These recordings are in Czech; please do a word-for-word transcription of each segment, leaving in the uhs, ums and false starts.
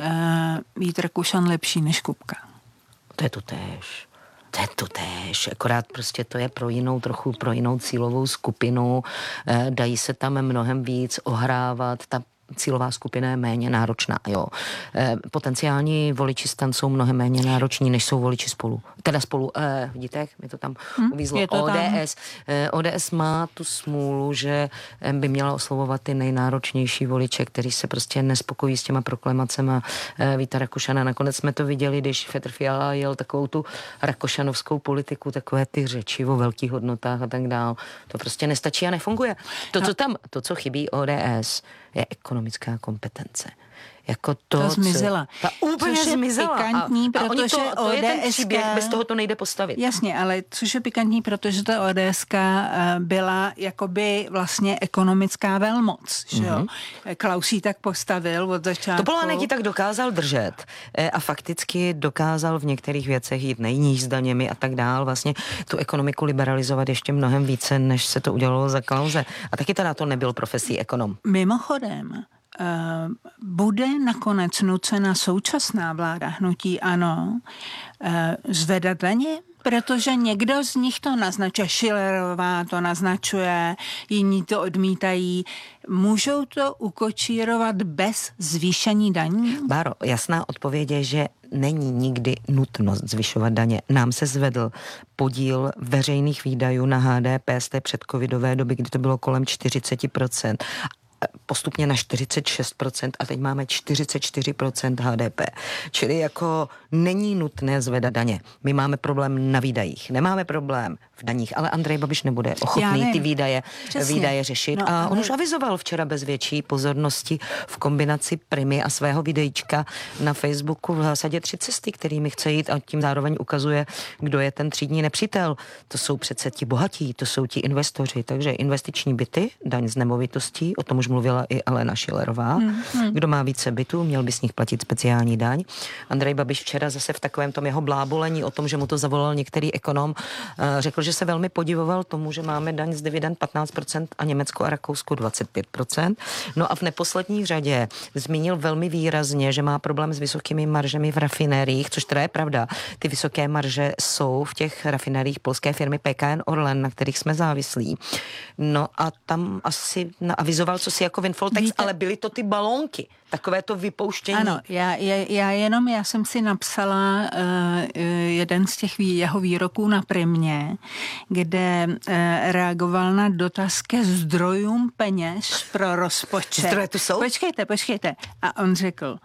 Vít Rakušan lepší než Kupka? To je to též. To je to též, akorát prostě to je pro jinou, trochu pro jinou cílovou skupinu, dají se tam mnohem víc ohrávat, ta cílová skupina je méně náročná, jo. E, potenciální voliči STAN jsou mnohem méně nároční, než jsou voliči Spolu. Teda Spolu, e, vidíte, jak mi to tam hmm, uvízlo. To O D S. E, O D S má tu smůlu, že by měla oslovovat ty nejnáročnější voliče, kteří se prostě nespokojí s těma proklamacema e, Víta Rakušana. Nakonec jsme to viděli, když Petr Fiala jel takovou tu rakošanovskou politiku, takové ty řeči o velkých hodnotách a tak dál. To prostě nestačí a nefunguje. To, co tam, to, co chybí O D S, je ekonomická kompetence. Jako to, to zmizela. Ta úplně což je zmizela. Pikantní, a, a oni protože to, to je ten příběh, bez toho to nejde postavit. Jasně, ale což je pikantní, protože ta ODSka byla jakoby vlastně ekonomická velmoc, že jo? Mm-hmm. Klaus ji tak postavil od začátku. To Topolánek ji tak dokázal držet a fakticky dokázal v některých věcech jít nejníž s daněmi a tak dál, vlastně tu ekonomiku liberalizovat ještě mnohem více, než se to udělalo za Klause. A taky teda to nebyl profesí ekonom. Mimochodem, Uh, bude nakonec nucena současná vláda hnutí ANO uh, zvedat daně? Protože někdo z nich to naznačuje, Schillerová to naznačuje, jiní to odmítají. Můžou to ukočírovat bez zvýšení daní? Báro, jasná odpověď je, že není nikdy nutnost zvyšovat daně. Nám se zvedl podíl veřejných výdajů na H D P z té předcovidové doby, kdy to bylo kolem čtyřicet procent. Postupně na čtyřicet šest procent a teď máme čtyřicet čtyři procent H D P. Čili jako není nutné zvedat daně. My máme problém na výdajích. Nemáme problém v daních, ale Andrej Babiš nebude ochotný ty výdaje, výdaje řešit. No, a on ale... už avizoval včera bez větší pozornosti v kombinaci Primy a svého videíčka na Facebooku v zásadě tři cesty, kterými chce jít a tím zároveň ukazuje, kdo je ten třídní nepřítel. To jsou přece ti bohatí, to jsou ti investoři. Takže investiční byty, daň z nemovitostí, o tom už mluvila i Alena Schillerová. Hmm, hmm. Kdo má více bytů, měl by z nich platit speciální daň. Andrej Babiš včera zase v takovém tom jeho blábolení o tom, že mu to zavolal některý ekonom, řekl, že se velmi podivoval tomu, že máme daň z dividend patnáct procent a Německo a Rakousko dvacet pět procent. No a v neposlední řadě zmínil velmi výrazně, že má problém s vysokými maržemi v rafinériích, což teda je pravda. Ty vysoké marže jsou v těch rafinériích polské firmy P K N Orlen, na kterých jsme závislí. No a tam asi avizoval, co si jako Winfoltex, Víte, ale byly to ty balónky, takové to vypouštění. Ano, já, já, já jenom, já jsem si napsala uh, jeden z těch vý, jeho výroků na Primě, kde uh, reagoval na dotaz ke zdrojům peněz pro rozpočet. Zdroje tu jsou? Počkejte, počkejte. A on řekl,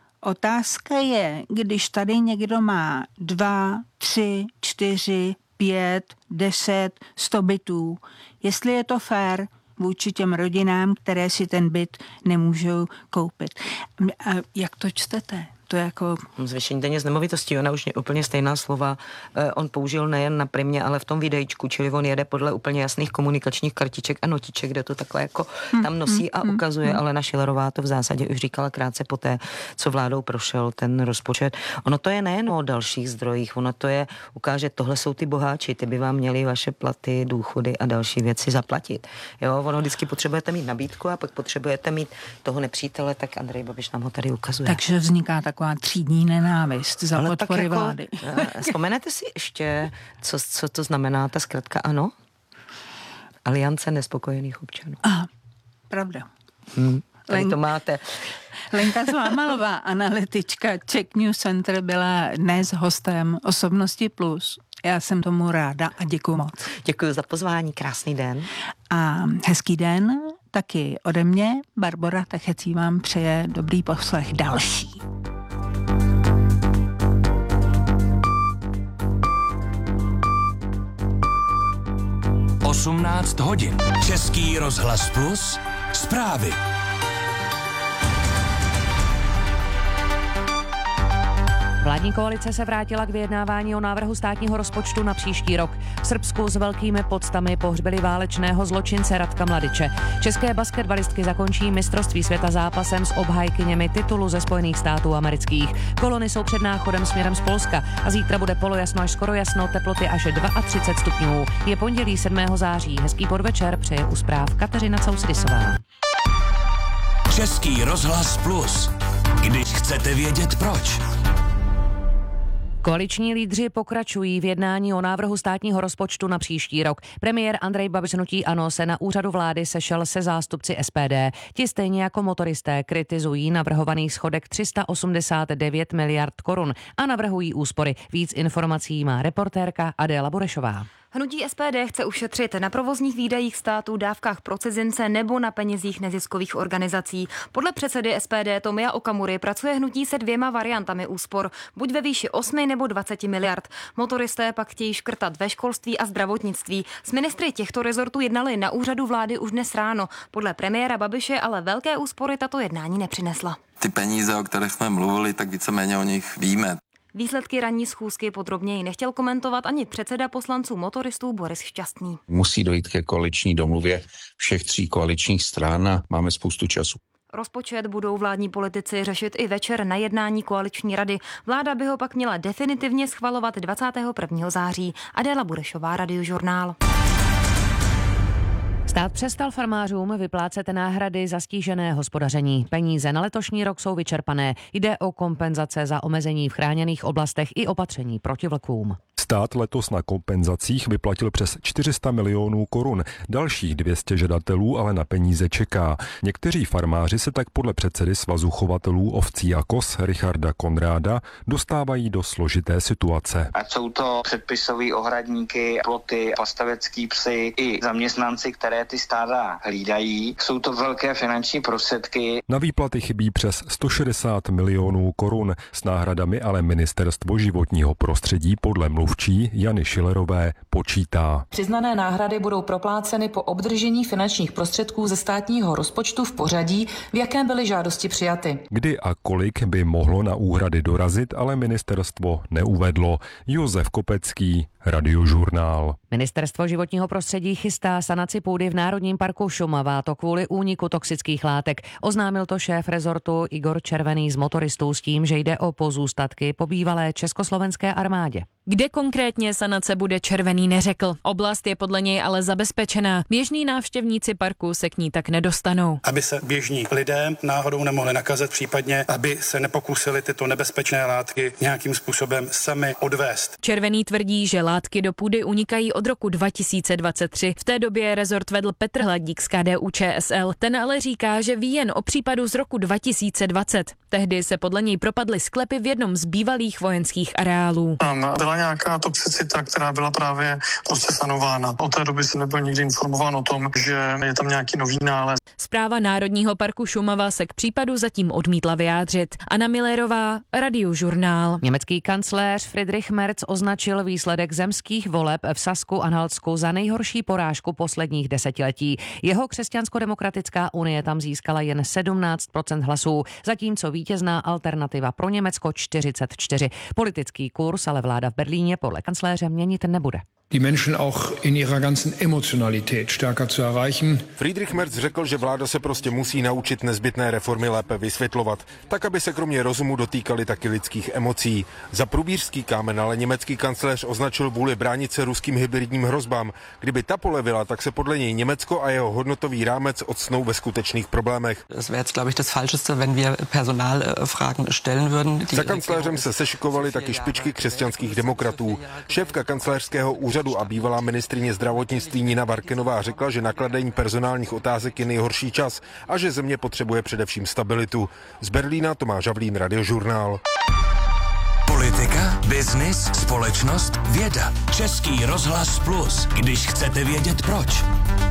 otázka je, když tady někdo má dva, tři, čtyři, pět, deset, sto bytů, jestli je to fér vůči těm rodinám, které si ten byt nemůžou koupit. A jak to čtete? To jako... Zvyšení daně z nemovitostí, ona už úplně stejná slova eh, on použil nejen na Primě, ale v tom videjčku, čili on jede podle úplně jasných komunikačních kartiček a notiček, kde to takhle jako tam nosí a ukazuje, ale Alena Schillerová to v zásadě už říkala krátce poté, co vládou prošel ten rozpočet. Ono to je nejen o dalších zdrojích, ono to je, ukáže, tohle jsou ty boháči, ty by vám měli vaše platy, důchody a další věci zaplatit. Jo, ono vždycky potřebujete mít nabídku a pak potřebujete mít toho nepřítele, tak Andrej Babiš nám ho tady ukazuje. Takže vzniká taková třídní nenávist za ale podpory jako, vlády. Vzpomenete si ještě, co, co to znamená ta zkratka ANO? Aliance nespokojených občanů. Aha, pravda. Hmm, tady Len... to máte. Lenka Zlámalová, analytička Czech News Center, byla dnes hostem Osobnosti Plus. Já jsem tomu ráda a děkuju moc. Děkuju za pozvání, krásný den. A hezký den taky ode mě. Barbora Techecí vám přeje dobrý poslech další. osmnáct hodin. Český rozhlas Plus. Zprávy. Vládní koalice se vrátila k vyjednávání o návrhu státního rozpočtu na příští rok. V Srbsku s velkými poctami pohřbili válečného zločince Radka Mladiče. České basketbalistky zakončí mistrovství světa zápasem s obhajkyněmi titulu ze Spojených států amerických. Kolony jsou před náchodem směrem z Polska a zítra bude polojasno až skoro jasno, teploty až třicet dva stupňů. Je pondělí sedmého září. Hezký podvečer přeje u zpráv Kateřina Causridisová. Český rozhlas Plus. když chcete vědět proč. Koaliční lídři pokračují v jednání o návrhu státního rozpočtu na příští rok. Premiér Andrej Babiš hnutí ANO se na úřadu vlády sešel se zástupci S P D. Ti stejně jako motoristé kritizují navrhovaný schodek tři sta osmdesát devět miliard korun a navrhují úspory. Víc informací má reportérka Adéla Burešová. Hnutí S P D chce ušetřit na provozních výdajích státu, dávkách pro cizince nebo na penězích neziskových organizací. Podle předsedy S P D Tomia Okamury pracuje hnutí se dvěma variantami úspor, buď ve výši osmi nebo dvaceti miliard. Motoristé pak chtějí škrtat ve školství a zdravotnictví. S ministry těchto rezortů jednali na úřadu vlády už dnes ráno. Podle premiéra Babiše ale velké úspory tato jednání nepřinesla. Ty peníze, o kterých jsme mluvili, tak víceméně o nich víme. Výsledky ranní schůzky podrobněji nechtěl komentovat ani předseda poslanců motoristů Boris Šťastný. Musí dojít ke koaliční domluvě všech tří koaličních stran a máme spoustu času. Rozpočet budou vládní politici řešit i večer na jednání koaliční rady. Vláda by ho pak měla definitivně schvalovat dvacátého prvního září. Adéla Burešová, Radiožurnál. Stát přestal farmářům vyplácet náhrady za stížené hospodaření. Peníze na letošní rok jsou vyčerpané. Jde o kompenzace za omezení v chráněných oblastech i opatření proti vlkům. Stát letos na kompenzacích vyplatil přes čtyři sta milionů korun. Dalších dvě stě žadatelů ale na peníze čeká. Někteří farmáři se tak podle předsedy Svazu chovatelů ovcí a koz Richarda Konráda dostávají do složité situace. Ať jsou to předpisoví ohradníky, ploty, pastavecký psy i zaměstnanci, které ty stáda hlídají. Jsou to velké finanční prostředky. Na výplaty chybí přes sto šedesát milionů korun. S náhradami ale Ministerstvo životního prostředí podle mluvčí Jany Šilerové počítá. Přiznané náhrady budou propláceny po obdržení finančních prostředků ze státního rozpočtu v pořadí, v jakém byly žádosti přijaty. Kdy a kolik by mohlo na úhrady dorazit, ale ministerstvo neuvedlo. Josef Kopecký, Radiožurnál. Ministerstvo životního prostředí chystá sanaci půdy v Národním parku Šumava, to kvůli úniku toxických látek. Oznámil to šéf rezortu Igor Červený z motoristů s tím, že jde o pozůstatky po bývalé československé armádě. Kde konkrétně sanace bude, Červený neřekl. Oblast je podle něj ale zabezpečená. Běžní návštěvníci parku se k ní tak nedostanou. Aby se běžní lidé náhodou nemohli nakazit, případně aby se nepokusili tyto nebezpečné látky nějakým způsobem sami odvést. Červený tvrdí, že látky do půdy unikají od roku dva tisíce dvacet tři. V té době rezort vedl Petr Hladík z K D U Č S L. Ten ale říká, že ví jen o případu z roku dva tisíce dvacet. Tehdy se podle něj propadly sklepy v jednom z bývalých vojenských areálů. Tam byla nějaká toxicita, která byla právě prostě sanována. Od té doby jsem nebyl nikdy informován o tom, že je tam nějaký nový nález. Správa Národního parku Šumava se k případu zatím odmítla vyjádřit. Anna Millerová, Radiožurnál. Německý kancléř Friedrich Merz označil výsledek zemských voleb v Sasku-Anhaltsku za nejhorší porážku posledních desetiletí. Jeho křesťansko-demokratická unie tam získala jen sedmnáct procent hlasů, zatímco vítězná Alternativa pro Německo čtyřicet čtyři. Politický kurz ale vláda v Berlíně podle kancléře měnit nebude. Die Menschen auch in ihrer ganzen Emotionalität stärker zu erreichen. Friedrich Merz řekl, že vláda se prostě musí naučit nezbytné reformy lépe vysvětlovat, tak aby se kromě rozumu dotýkaly taky lidských emocí. Za průbířský kámen ale německý kancléř označil vůli bránit se ruským hybridním hrozbám. Kdyby ta polevila, tak se podle něj Německo a jeho hodnotový rámec octnou ve skutečných problémech. Es wäre jetzt, glaube ich, das Falscheste, wenn wir Personalfragen stellen würden. Za kancléřem se sešikovaly taky špičky křesťanských demokratů. Šéfka kancléřského úřadu a bývalá ministryně zdravotnictví Nina Varkenová řekla, že na kladení personálních otázek je nejhorší čas a že země potřebuje především stabilitu. Z Berlína Tomáš Havlín, Radiožurnál. Politika, biznis, společnost, věda. Český rozhlas plus, když chcete vědět proč.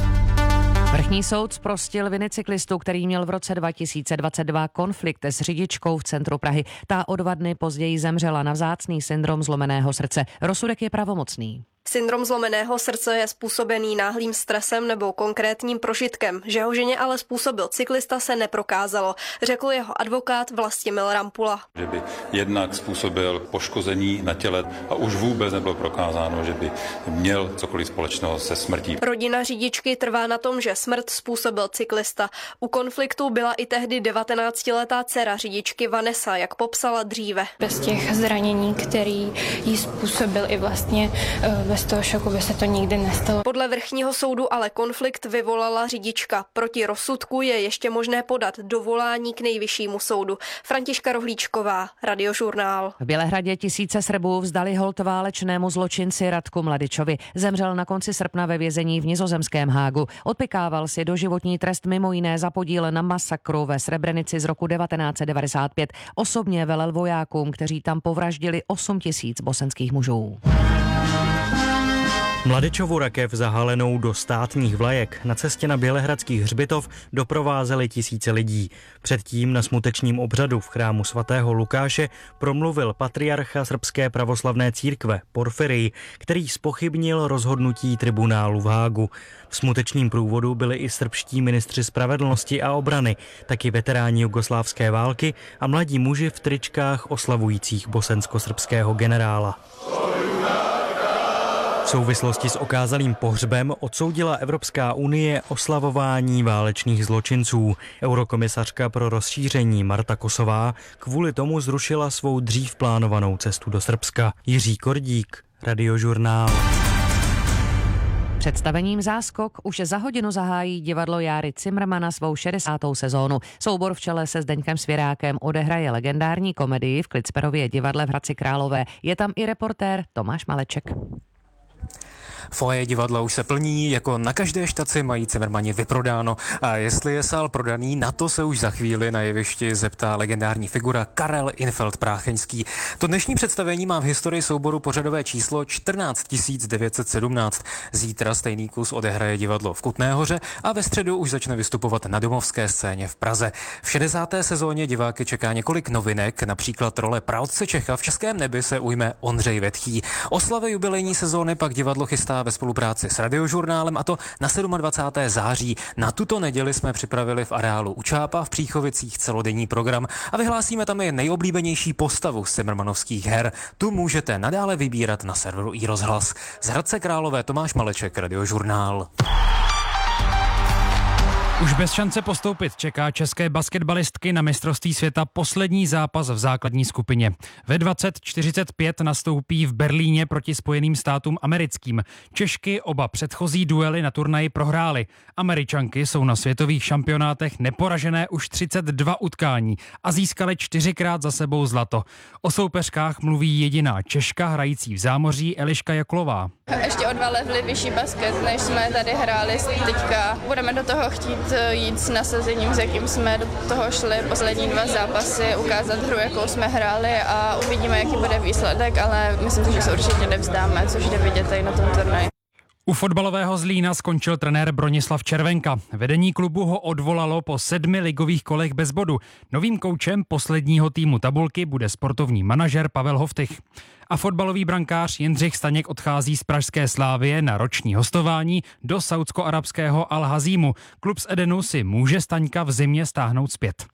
Vrchní soud zprostil viny cyklistu, který měl v roce dva tisíce dvacet dva konflikt s řidičkou v centru Prahy. Ta o dva dny později zemřela na vzácný syndrom zlomeného srdce. Rozsudek je pravomocný. Syndrom zlomeného srdce je způsobený náhlým stresem nebo konkrétním prožitkem. Že ho ženě ale způsobil cyklista, se neprokázalo, řekl jeho advokát Vlastimil Rampula. Že by jednak způsobil poškození na těle a už vůbec nebylo prokázáno, že by měl cokoliv společného se smrtí. Rodina řidičky trvá na tom, že smrt způsobil cyklista. U konfliktu byla i tehdy devatenáctiletá dcera řidičky Vanessa, jak popsala dříve. Bez těch zranění, který jí způsobil i vlastně ve bez toho šoku by se to nikdy nestalo. Podle vrchního soudu ale konflikt vyvolala řidička. Proti rozsudku je ještě možné podat dovolání k nejvyššímu soudu. Františka Rohlíčková, Radiožurnál. V Bělehradě tisíce Srbů vzdali holt válečnému zločinci Radku Mladičovi. Zemřel na konci srpna ve vězení v nizozemském Hágu. Odpykával si doživotní trest mimo jiné za podíl na masakru ve Srebrenici z roku devatenáct set devadesát pět. Osobně velel vojákům, kteří tam povraždili osm tisíc bosenských mužů. Mladičovu rakev zahalenou do státních vlajek na cestě na bělehradský hřbitov doprovázeli tisíce lidí. Předtím na smutečním obřadu v chrámu svatého Lukáše promluvil patriarcha srbské pravoslavné církve Porfirij, který zpochybnil rozhodnutí tribunálu v Hágu. V smutečným průvodu byli i srbští ministři spravedlnosti a obrany, taky veteráni jugoslávské války a mladí muži v tričkách oslavujících bosensko-srbského generála. V souvislosti s okázalým pohřbem odsoudila Evropská unie oslavování válečných zločinců. Eurokomisařka pro rozšíření Marta Kosová kvůli tomu zrušila svou dřív plánovanou cestu do Srbska. Jiří Kordík, Radiožurnál. Představením Záskok už za hodinu zahájí divadlo Járy Cimrmana svou šedesátou sezónu. Soubor v čele se Zdeňkem Svěrákem odehraje legendární komedii v Klicperově divadle v Hradci Králové. Je tam i reportér Tomáš Maleček. Foje divadla už se plní, jako na každé štaci mají Cimrmani vyprodáno. A jestli je sál prodaný, na to se už za chvíli na jevišti zeptá legendární figura Karel Infeld Prácheňský. To dnešní představení má v historii souboru pořadové číslo čtrnáct tisíc devět set sedmnáct. Zítra stejný kus odehraje divadlo v Kutné Hoře a ve středu už začne vystupovat na domovské scéně v Praze. V šedesáté sezóně diváky čeká několik novinek, například role praotce Čecha v Českém nebi se ujme Ondřej Vetchý. Oslavy jubilejní sezóny pak divadlo chystá ve spolupráci s Radiožurnálem, a to na dvacátého sedmého září. Na tuto neděli jsme připravili v areálu u Čápa v Příchovicích celodenní program a vyhlásíme tam i nejoblíbenější postavu z cimrmanovských her. Tu můžete nadále vybírat na serveru iRozhlas. Z Hradce Králové Tomáš Maleček, Radiožurnál. Už bez šance postoupit čeká české basketbalistky na mistrovství světa poslední zápas v základní skupině. Ve dvacet čtyřicet pět nastoupí v Berlíně proti Spojeným státům americkým. Češky oba předchozí duely na turnaji prohrály. Američanky jsou na světových šampionátech neporažené už třicet dva utkání a získaly čtyřikrát za sebou zlato. O soupeřkách mluví jediná Češka hrající v Zámoří Eliška Jaklová. Ještě o dva levely vyšší basket, než jsme tady hráli teďka. Budeme do toho chtít jít s nasazením, s jakým jsme do toho šli poslední dva zápasy, ukázat hru, jakou jsme hráli a uvidíme, jaký bude výsledek, ale myslím si, že se určitě nevzdáme, což jde vidět tady na tom turnaji. U fotbalového Zlína skončil trenér Bronislav Červenka. Vedení klubu ho odvolalo po sedmi ligových kolech bez bodu. Novým koučem posledního týmu tabulky bude sportovní manažer Pavel Hoftych. A fotbalový brankář Jindřich Staněk odchází z pražské Slávie na roční hostování do saúdsko-arabského Al-Hazímu. Klub z Edenu si může Staňka v zimě stáhnout zpět.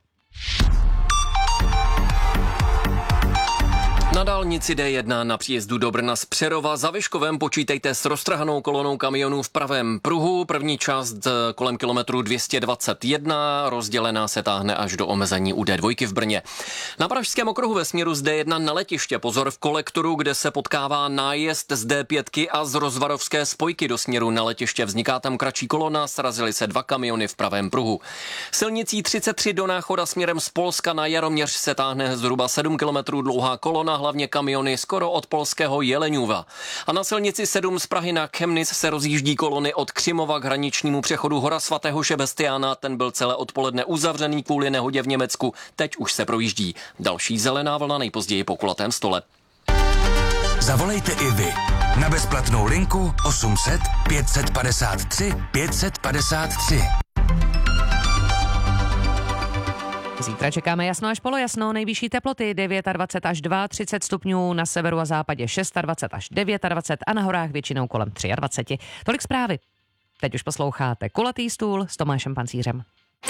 Na dálnici D jedna na příjezdu do Brna z Přerova za Vyškovem počítejte s roztrhanou kolonou kamionů v pravém pruhu. První část kolem kilometru dvě stě dvacet jedna, rozdělená se táhne až do omezení u D dva v Brně. Na pražském okruhu ve směru z D jedna na letiště pozor v kolektoru, kde se potkává nájezd z D pět a z rozvarovské spojky do směru na letiště. Vzniká tam kratší kolona, srazily se dva kamiony v pravém pruhu. Silnicí třicet tři do Náchoda směrem z Polska na Jaroměř se táhne zhruba sedm kilometrů dlouhá kolona, hlavně kamiony skoro od polského Jeleňůva. A na silnici sedm z Prahy na Chemnitz se rozjíždí kolony od Křimova k hraničnímu přechodu Hora svatého Šebestiána. Ten byl celé odpoledne uzavřený kvůli nehodě v Německu. Teď už se projíždí. Další zelená vlna nejpozději po kulatém stole. Zavolejte i vy na bezplatnou linku osm set pět padesát tři pět padesát tři. Zítra čekáme jasno až polojasno, nejvyšší teploty dvacet devět až třicet dva stupňů, na severu a západě dvacet šest až dvacet devět a na horách většinou kolem dvacet tři. Tolik zprávy. Teď už posloucháte Kulatý stůl s Tomášem Pancířem.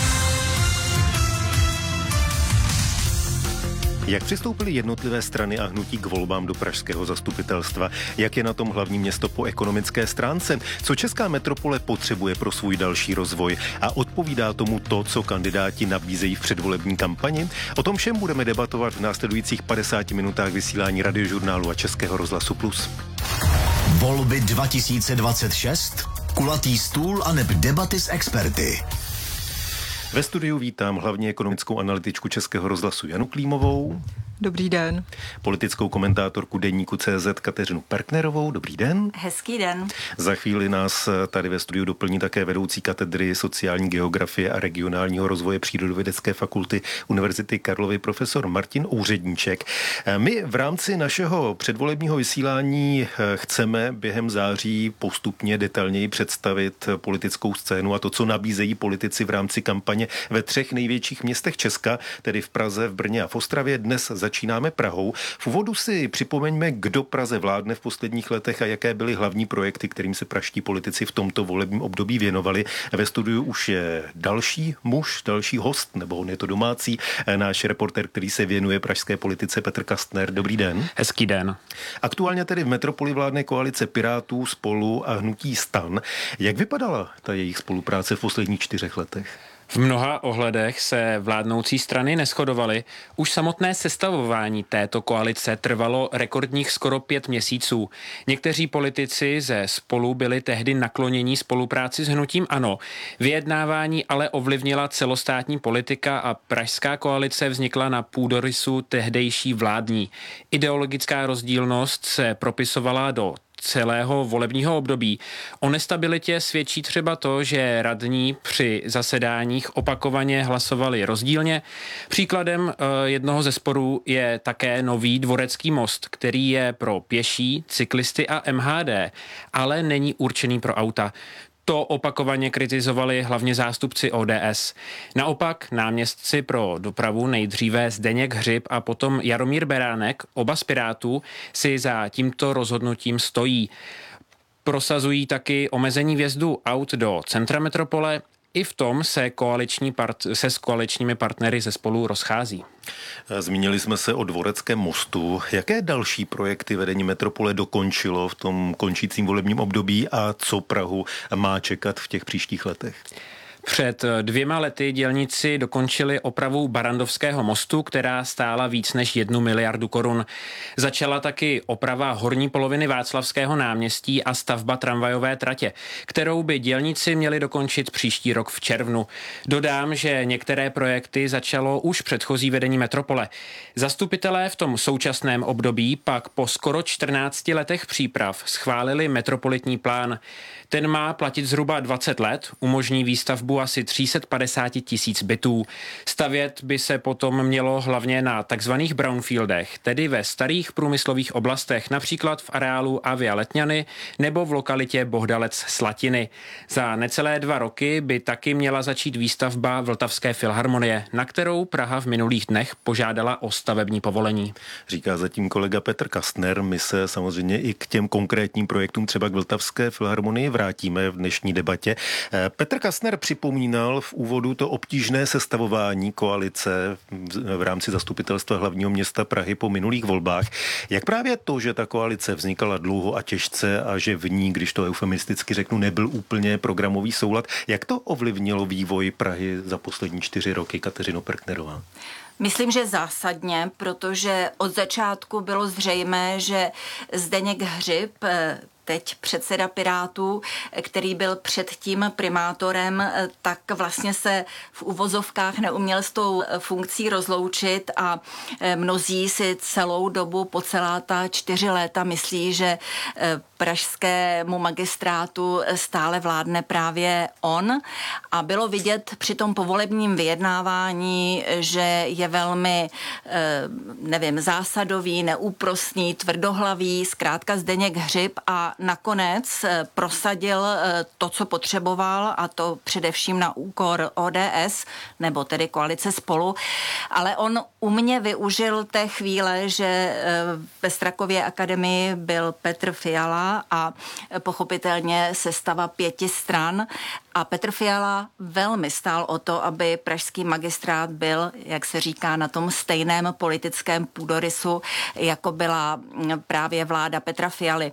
Jak přistoupily jednotlivé strany a hnutí k volbám do pražského zastupitelstva? Jak je na tom hlavní město po ekonomické stránce? Co česká metropole potřebuje pro svůj další rozvoj? A odpovídá tomu to, co kandidáti nabízejí v předvolební kampani? O tom všem budeme debatovat v následujících padesáti minutách vysílání Radiožurnálu a Českého rozhlasu Plus. Volby dva tisíce dvacet šest, kulatý stůl a neb debaty s experty. Ve studiu vítám hlavně ekonomickou analytičku Českého rozhlasu Janu Klímovou. Dobrý den. Politickou komentátorku deníku C Z Kateřinu Perknerovou. Dobrý den. Hezký den. Za chvíli nás tady ve studiu doplní také vedoucí katedry sociální geografie a regionálního rozvoje Přírodovědecké fakulty Univerzity Karlovy profesor Martin Úředníček. My v rámci našeho předvolebního vysílání chceme během září postupně detailněji představit politickou scénu a to, co nabízejí politici v rámci kampaně ve třech největších městech Česka, tedy v Praze, v Brně a v Ostravě. Dnes začínáme Prahou. V úvodu si připomeňme, kdo Praze vládne v posledních letech a jaké byly hlavní projekty, kterým se pražští politici v tomto volebním období věnovali. Ve studiu už je další muž, další host, nebo on je to domácí, náš reporter, který se věnuje pražské politice, Petr Kastner. Dobrý den. Hezký den. Aktuálně tedy v metropoli vládne koalice Pirátů, Spolu a hnutí STAN. Jak vypadala ta jejich spolupráce v posledních čtyřech letech? V mnoha ohledech se vládnoucí strany neshodovaly. Už samotné sestavování této koalice trvalo rekordních skoro pět měsíců. Někteří politici ze Spolu byli tehdy naklonění spolupráci s hnutím ANO. Vyjednávání ale ovlivnila celostátní politika a pražská koalice vznikla na půdorysu tehdejší vládní. Ideologická rozdílnost se propisovala do celého volebního období. O nestabilitě svědčí třeba to, že radní při zasedáních opakovaně hlasovali rozdílně. Příkladem jednoho ze sporů je také nový Dvorecký most, který je pro pěší, cyklisty a M H D, ale není určený pro auta. To opakovaně kritizovali hlavně zástupci O D S. Naopak náměstci pro dopravu, nejdříve Zdeněk Hřib a potom Jaromír Beránek, oba z Pirátů, si za tímto rozhodnutím stojí. Prosazují taky omezení vjezdu aut do centra metropole. I v tom se, koaliční part- se s koaličními partnery ze Spolu rozchází. Zmínili jsme se o Dvoreckém mostu. Jaké další projekty vedení metropole dokončilo v tom končícím volebním období a co Prahu má čekat v těch příštích letech? Před dvěma lety dělníci dokončili opravu Barandovského mostu, která stála víc než jednu miliardu korun. Začala taky oprava horní poloviny Václavského náměstí a stavba tramvajové tratě, kterou by dělníci měli dokončit příští rok v červnu. Dodám, že některé projekty začalo už předchozí vedení metropole. Zastupitelé v tom současném období pak po skoro čtrnácti letech příprav schválili metropolitní plán. Ten má platit zhruba dvacet let, umožní výstavbu asi tři sta padesát tisíc bytů. Stavět by se potom mělo hlavně na takzvaných brownfieldech, tedy ve starých průmyslových oblastech, například v areálu Avia Letňany nebo v lokalitě Bohdalec Slatiny. Za necelé dva roky by taky měla začít výstavba Vltavské filharmonie, na kterou Praha v minulých dnech požádala o stavební povolení. Říká zatím kolega Petr Kastner. My se samozřejmě i k těm konkrétním projektům, třeba k Vltavské filharmonii, vrátíme v dnešní debatě. Petr Kastner připomínal v úvodu to obtížné sestavování koalice v rámci zastupitelstva hlavního města Prahy po minulých volbách. Jak právě to, že ta koalice vznikala dlouho a těžce a že v ní, když to eufemisticky řeknu, nebyl úplně programový soulad, jak to ovlivnilo vývoj Prahy za poslední čtyři roky, Kateřino Perknerová? Myslím, že zásadně, protože od začátku bylo zřejmé, že Zdeněk Hřib, teď předseda Pirátů, který byl předtím primátorem, tak vlastně se v uvozovkách neuměl s tou funkcí rozloučit a mnozí si celou dobu po celá ta čtyři léta myslí, že pražskému magistrátu stále vládne právě on a bylo vidět při tom povolebním vyjednávání, že je velmi, nevím, zásadový, neúprosný, tvrdohlavý, zkrátka Zdeněk Hřib a nakonec prosadil to, co potřeboval, a to především na úkor O D S, nebo tedy koalice Spolu, ale on umně využil té chvíle, že ve Strakově akademii byl Petr Fiala a pochopitelně sestava pěti stran a Petr Fiala velmi stál o to, aby pražský magistrát byl, jak se říká, na tom stejném politickém půdorysu, jako byla právě vláda Petra Fialy.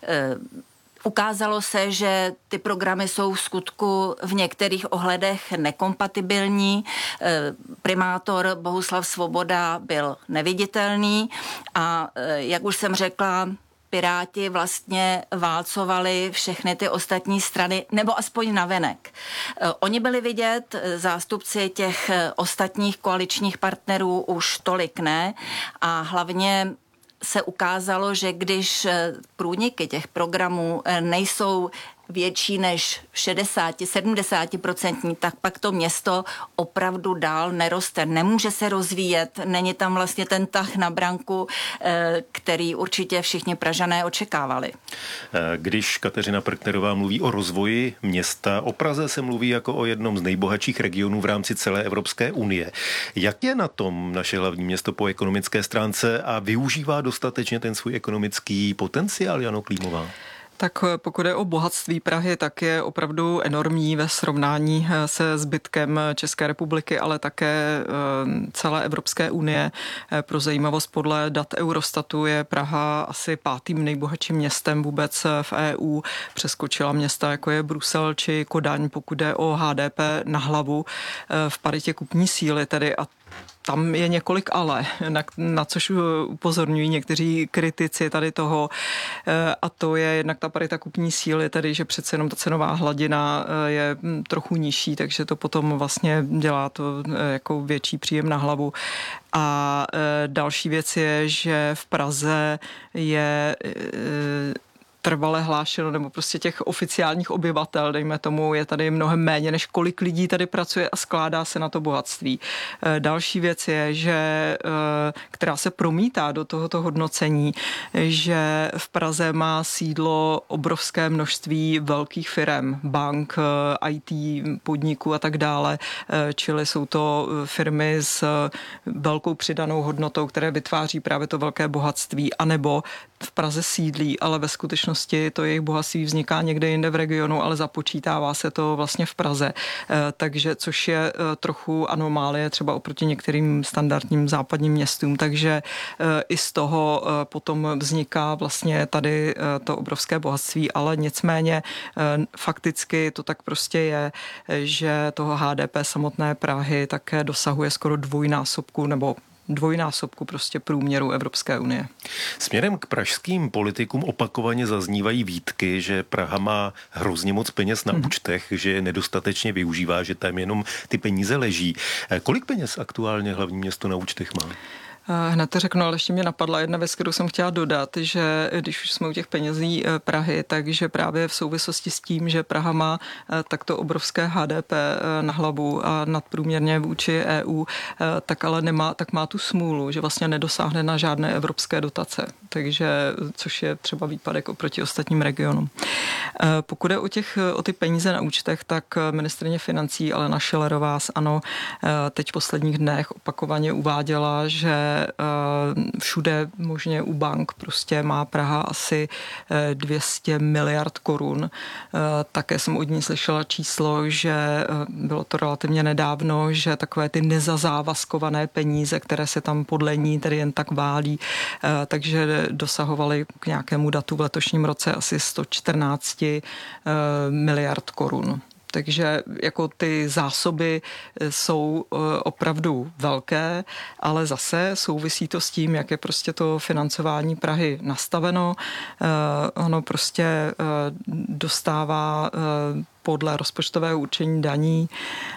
Ukázalo se, že ty programy jsou v skutku v některých ohledech nekompatibilní. Primátor Bohuslav Svoboda byl neviditelný a, jak už jsem řekla, Piráti vlastně válcovali všechny ty ostatní strany, nebo aspoň navenek. Oni byli vidět, zástupci těch ostatních koaličních partnerů už tolik ne a hlavně se ukázalo, že když průniky těch programů nejsou větší než šedesát sedmdesát procentní, tak pak to město opravdu dál neroste. Nemůže se rozvíjet, není tam vlastně ten tah na branku, který určitě všichni Pražané očekávali. Když Kateřina Perknerová mluví o rozvoji města, o Praze se mluví jako o jednom z nejbohatších regionů v rámci celé Evropské unie. Jak je na tom naše hlavní město po ekonomické stránce a využívá dostatečně ten svůj ekonomický potenciál, Jano Klímová? Tak pokud je o bohatství Prahy, tak je opravdu enormní ve srovnání se zbytkem České republiky, ale také celé Evropské unie. Pro zajímavost, podle dat Eurostatu je Praha asi pátým nejbohatším městem vůbec v E U. Přeskočila města, jako je Brusel či Kodaň, pokud je o H D P na hlavu v paritě kupní síly tedy, a tam je několik ale, na, na což upozorňují někteří kritici tady toho, a to je jednak ta parita kupní síly, tedy že přece jenom ta cenová hladina je trochu nižší, takže to potom vlastně dělá to jako větší příjem na hlavu. A další věc je, že v Praze je trvale hlášeno, nebo prostě těch oficiálních obyvatel, dejme tomu, je tady mnohem méně, než kolik lidí tady pracuje a skládá se na to bohatství. Další věc je, že, která se promítá do tohoto hodnocení, že v Praze má sídlo obrovské množství velkých firem, bank, í té podniků a tak dále, čili jsou to firmy s velkou přidanou hodnotou, které vytváří právě to velké bohatství, anebo v Praze sídlí, ale ve skutečnosti to jejich bohatství vzniká někde jinde v regionu, ale započítává se to vlastně v Praze. Takže, což je trochu anomálie třeba oproti některým standardním západním městům, takže i z toho potom vzniká vlastně tady to obrovské bohatství, ale nicméně fakticky to tak prostě je, že toho H D P samotné Prahy také dosahuje skoro dvojnásobku nebo dvojnásobku prostě průměru Evropské unie. Směrem k pražským politikům opakovaně zaznívají výtky, že Praha má hrozně moc peněz na hmm. účtech, že je nedostatečně využívá, že tam jenom ty peníze leží. Kolik peněz aktuálně hlavní město na účtech má? Hned to řeknu, ale ještě mě napadla jedna věc, kterou jsem chtěla dodat, že když už jsme u těch penězí Prahy, takže právě v souvislosti s tím, že Praha má takto obrovské H D P na hlavu a nadprůměrně vůči E U, tak ale nemá, tak má tu smůlu, že vlastně nedosáhne na žádné evropské dotace, takže, což je třeba výpadek oproti ostatním regionům. Pokud je o, těch, o ty peníze na účtech, tak ministryně financí Alena Schillerová z ANO teď v posledních dnech opakovaně uváděla, že všude možně u bank prostě má Praha asi dvě stě miliard korun. Také jsem od ní slyšela číslo, že bylo to relativně nedávno, že takové ty nezazávazkované peníze, které se tam podle ní tedy jen tak válí, takže dosahovaly k nějakému datu v letošním roce asi sto čtrnáct miliard korun. Takže jako ty zásoby jsou opravdu velké, ale zase souvisí to s tím, jak je prostě to financování Prahy nastaveno. Ono prostě dostává podle rozpočtového určení daní,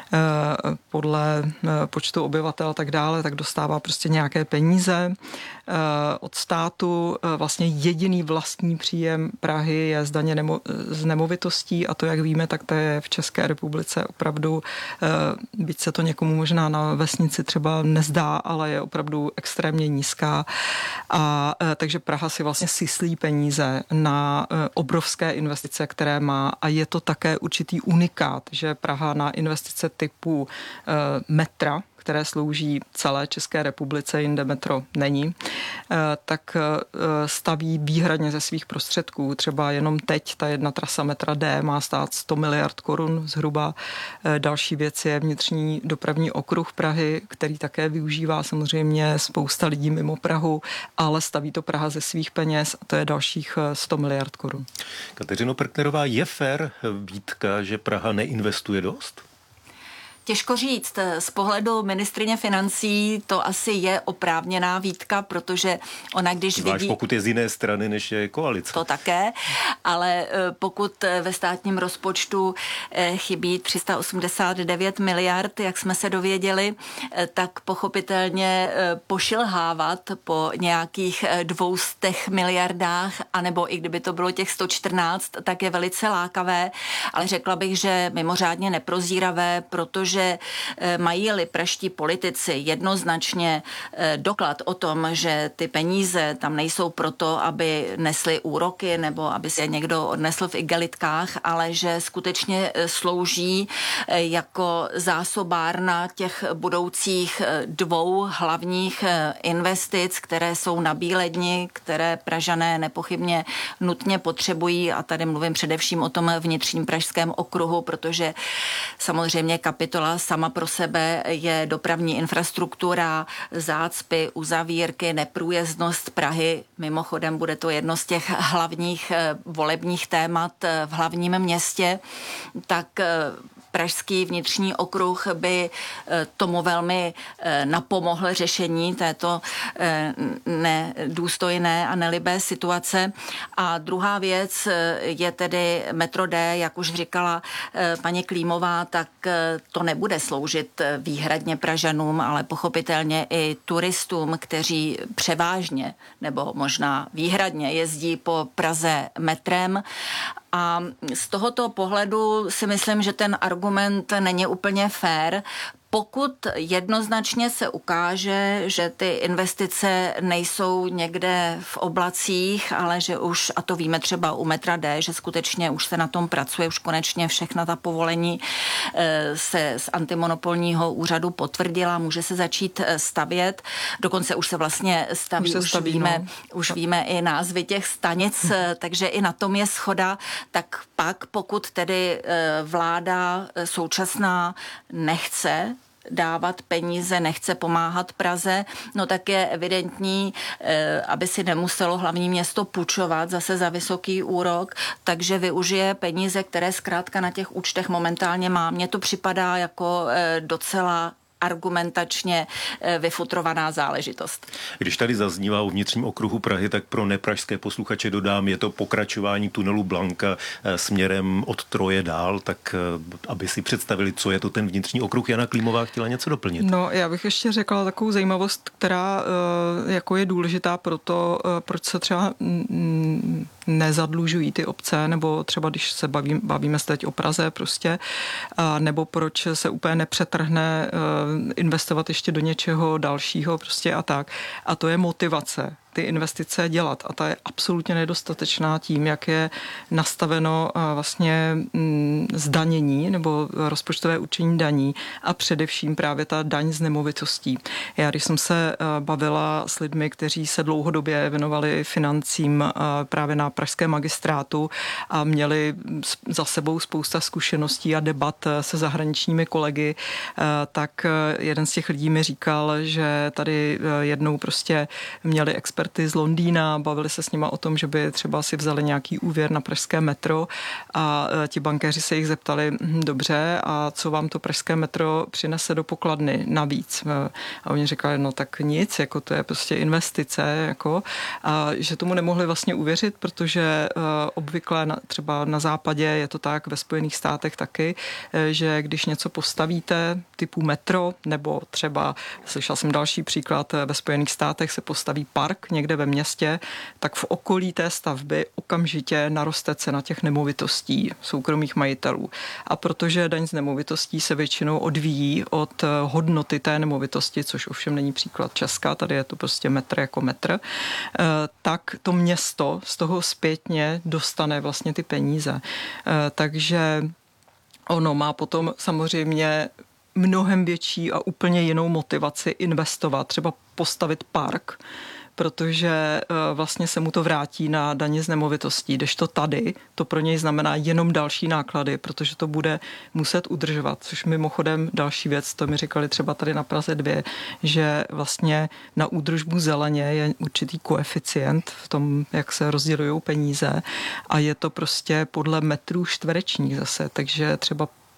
podle počtu obyvatel a tak dále, tak dostává prostě nějaké peníze od státu. Vlastně jediný vlastní příjem Prahy je z daně nemo, z nemovitostí a to, jak víme, tak to je v České republice opravdu, byť se to někomu možná na vesnici třeba nezdá, ale je opravdu extrémně nízká. A takže Praha si vlastně syslí peníze na obrovské investice, které má a je to také určitě unikát, že Praha na investice typu e, metra, které slouží celé České republice, jinde metro není, tak staví výhradně ze svých prostředků. Třeba jenom teď ta jedna trasa metra D má stát sto miliard korun zhruba. Další věc je vnitřní dopravní okruh Prahy, který také využívá samozřejmě spousta lidí mimo Prahu, ale staví to Praha ze svých peněz a to je dalších sto miliard korun. Kateřino Perknerová, je fér výtka, že Praha neinvestuje dost? Těžko říct. Z pohledu ministryně financí to asi je oprávněná výtka, protože ona když Zvlášť vidí... pokud je z jiné strany, než je koalice. To také, ale pokud ve státním rozpočtu chybí tři sta osmdesát devět miliard, jak jsme se dověděli, tak pochopitelně pošilhávat po nějakých dvoustech miliardách, anebo i kdyby to bylo těch sto čtrnáct, tak je velice lákavé, ale řekla bych, že mimořádně neprozíravé, protože mají-li praští politici jednoznačně doklad o tom, že ty peníze tam nejsou proto, aby nesly úroky nebo aby se někdo odnesl v igelitkách, ale že skutečně slouží jako zásobárna těch budoucích dvou hlavních investic, které jsou na bíledni, které Pražané nepochybně nutně potřebují, a tady mluvím především o tom vnitřním pražském okruhu, protože samozřejmě kapitola sama pro sebe je dopravní infrastruktura, zácpy, uzavírky, neprůjezdnost Prahy. Mimochodem bude to jedno z těch hlavních volebních témat v hlavním městě, tak pražský vnitřní okruh by tomu velmi napomohl řešení této nedůstojné a nelibé situace. A druhá věc je tedy metro D, jak už říkala paní Klímová, tak to nebude sloužit výhradně Pražanům, ale pochopitelně i turistům, kteří převážně nebo možná výhradně jezdí po Praze metrem. A z tohoto pohledu si myslím, že ten argument není úplně fér, pokud jednoznačně se ukáže, že ty investice nejsou někde v oblacích, ale že už, a to víme třeba u metra D, že skutečně už se na tom pracuje, už konečně všechna ta povolení se z antimonopolního úřadu potvrdila, může se začít stavět, dokonce už se vlastně staví, už, už, staví, víme, no. už víme i názvy těch stanic, takže i na tom je shoda, tak pak pokud tedy vláda současná nechce dávat peníze, nechce pomáhat Praze, no tak je evidentní, aby si nemuselo hlavní město půjčovat zase za vysoký úrok, takže využije peníze, které zkrátka na těch účtech momentálně má. Mně to připadá jako docela argumentačně vyfutrovaná záležitost. Když tady zaznívá o vnitřním okruhu Prahy, tak pro nepražské posluchače dodám, je to pokračování tunelu Blanka směrem od Troje dál, tak aby si představili, co je to ten vnitřní okruh. Jana Klímová chtěla něco doplnit. No, já bych ještě řekla takovou zajímavost, která jako je důležitá pro to, proč se třeba nezadlužují ty obce, nebo třeba když se bavím, bavíme se teď o Praze prostě, nebo proč se úplně nepřetrhne investovat ještě do něčeho dalšího prostě a tak. A to je motivace ty investice dělat a ta je absolutně nedostatečná tím, jak je nastaveno vlastně zdanění nebo rozpočtové určení daní a především právě ta daň z nemovitostí. Já když jsem se bavila s lidmi, kteří se dlouhodobě věnovali financím právě na pražském magistrátu a měli za sebou spousta zkušeností a debat se zahraničními kolegy, tak jeden z těch lidí mi říkal, že tady jednou prostě měli experty z Londýna, bavili se s nima o tom, že by třeba si vzali nějaký úvěr na pražské metro a ti bankéři se jich zeptali, hm, dobře, a co vám to pražské metro přinese do pokladny navíc? A oni říkali, no tak nic, jako to je prostě investice, jako, a že tomu nemohli vlastně uvěřit, protože obvykle na, třeba na západě je to tak, ve Spojených státech taky, že když něco postavíte typu metro, nebo třeba, slyšel jsem další příklad, ve Spojených státech se postaví park někde ve městě, tak v okolí té stavby okamžitě naroste cena těch nemovitostí soukromých majitelů. A protože daň z nemovitostí se většinou odvíjí od hodnoty té nemovitosti, což ovšem není příklad Česka, tady je to prostě metr jako metr, tak to město z toho zpětně dostane vlastně ty peníze. Takže ono má potom samozřejmě mnohem větší a úplně jinou motivaci investovat, třeba postavit park, protože vlastně se mu to vrátí na daně z nemovitostí, kdežto tady to pro něj znamená jenom další náklady, protože to bude muset udržovat, což mimochodem další věc, to mi říkali třeba tady na Praze dvě, že vlastně na údržbu zeleně je určitý koeficient v tom, jak se rozdělují peníze a je to prostě podle metrů čtverečních zase, takže třeba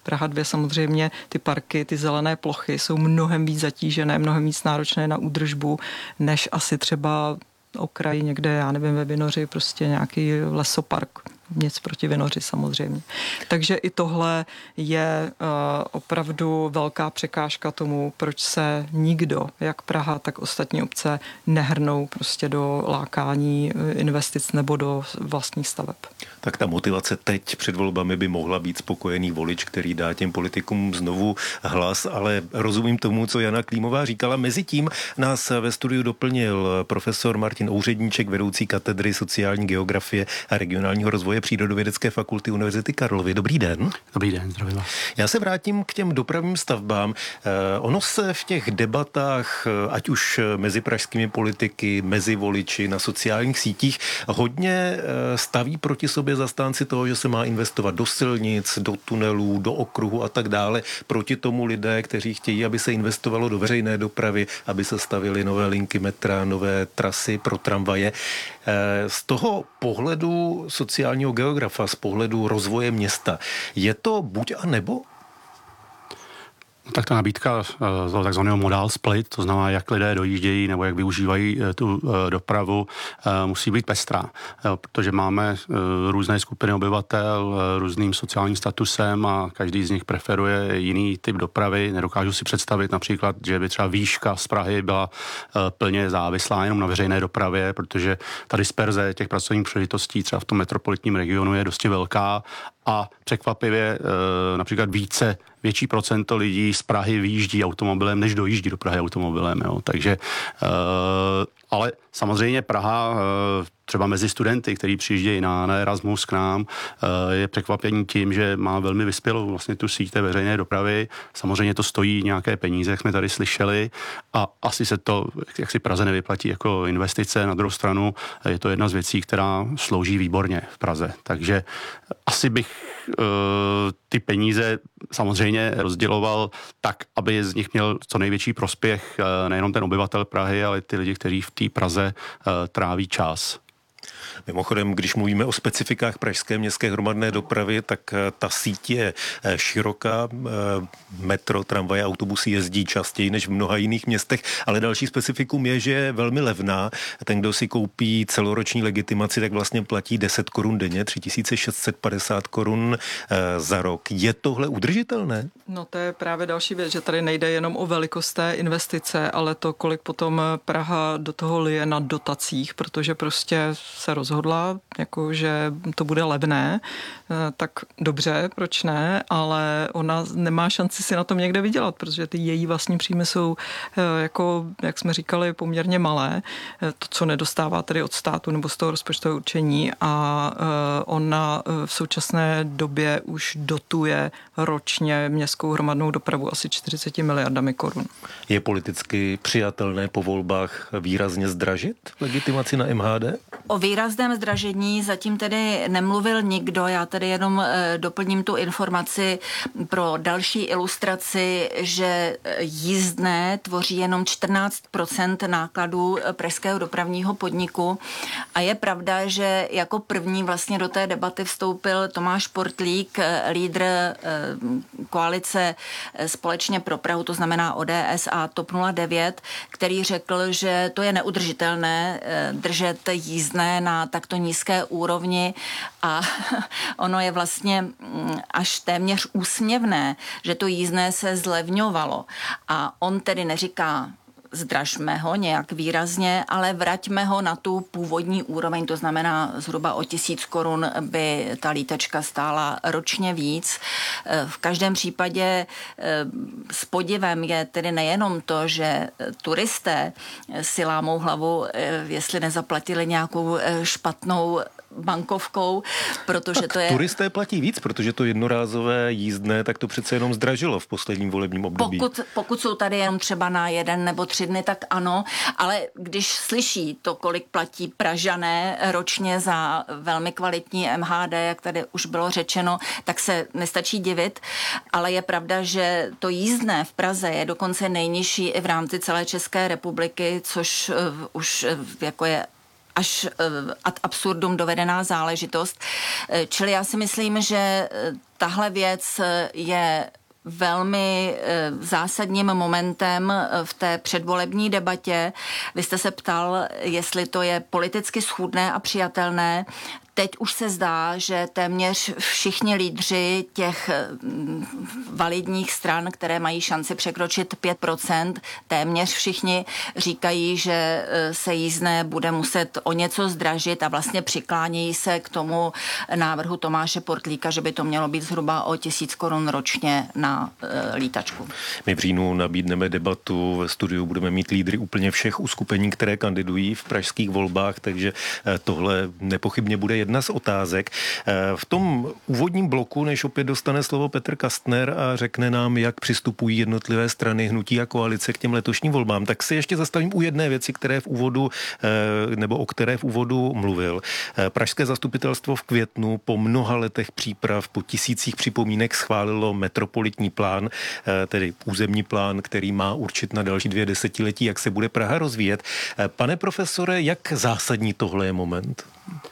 Praha dva samozřejmě, ty parky, ty zelené plochy jsou mnohem víc zatížené, mnohem víc náročné na údržbu, než asi třeba okraj někde, já nevím, ve Vinoři, prostě nějaký lesopark. Nic proti Vinoři samozřejmě. Takže i tohle je uh, opravdu velká překážka tomu, proč se nikdo, jak Praha, tak ostatní obce nehrnou prostě do lákání investic nebo do vlastních staveb. Tak ta motivace teď před volbami by mohla být spokojený volič, který dá těm politikům znovu hlas, ale rozumím tomu, co Jana Klímová říkala. Mezitím nás ve studiu doplnil profesor Martin Ouředníček, vedoucí katedry sociální geografie a regionálního rozvoje Přírodovědecké fakulty Univerzity Karlovy. Dobrý den. Dobrý den, zdravím vás. Já se vrátím k těm dopravním stavbám. Ono se v těch debatách, ať už mezi pražskými politiky, mezi voliči, na sociálních sítích, hodně staví proti sobě zastánci toho, že se má investovat do silnic, do tunelů, do okruhu a tak dále. Proti tomu lidé, kteří chtějí, aby se investovalo do veřejné dopravy, aby se stavily nové linky metra, nové trasy pro tramvaje. Z toho pohledu sociálního geografa, z pohledu rozvoje města, je to buď a nebo? Tak ta nabídka z takzvaného modál split, to znamená, jak lidé dojíždějí nebo jak využívají tu dopravu, musí být pestrá, protože máme různé skupiny obyvatel různým sociálním statusem a každý z nich preferuje jiný typ dopravy. Nedokážu si představit například, že by třeba výška z Prahy byla plně závislá jenom na veřejné dopravě, protože ta disperze těch pracovních příležitostí třeba v tom metropolitním regionu je dosti velká a překvapivě například více větší procento lidí z Prahy vyjíždí automobilem, než dojíždí do Prahy automobilem. Jo. Takže, ale samozřejmě Praha třeba mezi studenty, kteří přijíždějí na, na Erasmus k nám, je překvapení tím, že má velmi vyspělou vlastně tu síť té veřejné dopravy. Samozřejmě to stojí nějaké peníze, jak jsme tady slyšeli, a asi se to, jak si Praze nevyplatí jako investice. Na druhou stranu je to jedna z věcí, která slouží výborně v Praze. Takže asi bych uh, ty peníze samozřejmě rozděloval tak, aby z nich měl co největší prospěch uh, nejenom ten obyvatel Prahy, ale ty lidi, kteří v té Praze uh, tráví čas. Mimochodem, když mluvíme o specifikách pražské městské hromadné dopravy, tak ta síť je široká. Metro, tramvaje, autobusy jezdí častěji než v mnoha jiných městech, ale další specifikum je, že je velmi levná. Ten, kdo si koupí celoroční legitimaci, tak vlastně platí deset korun denně, tři tisíce šest set padesát korun za rok. Je tohle udržitelné? No to je právě další věc, že tady nejde jenom o velikost té investice, ale to, kolik potom Praha do toho lije na dotacích, protože prostě se rozhodla, jako, že to bude levné, tak dobře, proč ne, ale ona nemá šanci si na tom někde vydělat, protože ty její vlastní příjmy jsou, jako, jak jsme říkali, poměrně malé, to, co nedostává tedy od státu nebo z toho rozpočtového určení, a ona v současné době už dotuje ročně městskou hromadnou dopravu asi čtyřicet miliardami korun. Je politicky přijatelné po volbách výrazně zdražit legitimaci na M H D? O výrazném zdražení zatím tedy nemluvil nikdo. Já tedy jenom e, doplním tu informaci pro další ilustraci, že jízdné tvoří jenom čtrnáct procent nákladů pražského dopravního podniku, a je pravda, že jako první vlastně do té debaty vstoupil Tomáš Portlík, lídr e, koalice Společně pro Prahu, to znamená O D S a TOP nula devět, který řekl, že to je neudržitelné e, držet jízdné na takto nízké úrovni, a ono je vlastně až téměř úsměvné, že to jízdné se zlevňovalo. A on tedy neříká, zdražme ho nějak výrazně, ale vraťme ho na tu původní úroveň, to znamená zhruba o tisíc korun by ta lítečka stála ročně víc. V každém případě s podivem je tedy nejenom to, že turisté si lámou hlavu, jestli nezaplatili nějakou špatnou bankovkou, protože tak to je... turisté platí víc, protože to jednorázové jízdné, tak to přece jenom zdražilo v posledním volebním období. Pokud, pokud jsou tady jenom třeba na jeden nebo tři dny, tak ano, ale když slyší to, kolik platí Pražané ročně za velmi kvalitní M H D, jak tady už bylo řečeno, tak se nestačí divit, ale je pravda, že to jízdné v Praze je dokonce nejnižší i v rámci celé České republiky, což uh, už uh, jako je až ad absurdum dovedená záležitost. Čili já si myslím, že tahle věc je velmi zásadním momentem v té předvolební debatě. Vy jste se ptal, jestli to je politicky schůdné a přijatelné. Teď už se zdá, že téměř všichni lídři těch validních stran, které mají šanci překročit pět procent, téměř všichni říkají, že se jízdné bude muset o něco zdražit a vlastně přiklánějí se k tomu návrhu Tomáše Portlíka, že by to mělo být zhruba o tisíc korun ročně na e, lítačku. My v říjnu nabídneme debatu, ve studiu budeme mít lídry úplně všech uskupení, které kandidují v pražských volbách, takže tohle nepochybně bude jedna z otázek. V tom úvodním bloku, než opět dostane slovo Petr Kastner a řekne nám, jak přistupují jednotlivé strany, hnutí a koalice k těm letošním volbám, tak si ještě zastavím u jedné věci, které v úvodu, nebo o které v úvodu mluvil. Pražské zastupitelstvo v květnu po mnoha letech příprav, po tisících připomínek schválilo metropolitní plán, tedy územní plán, který má určit na další dvě desetiletí, jak se bude Praha rozvíjet. Pane profesore, jak zásadní tohle je moment?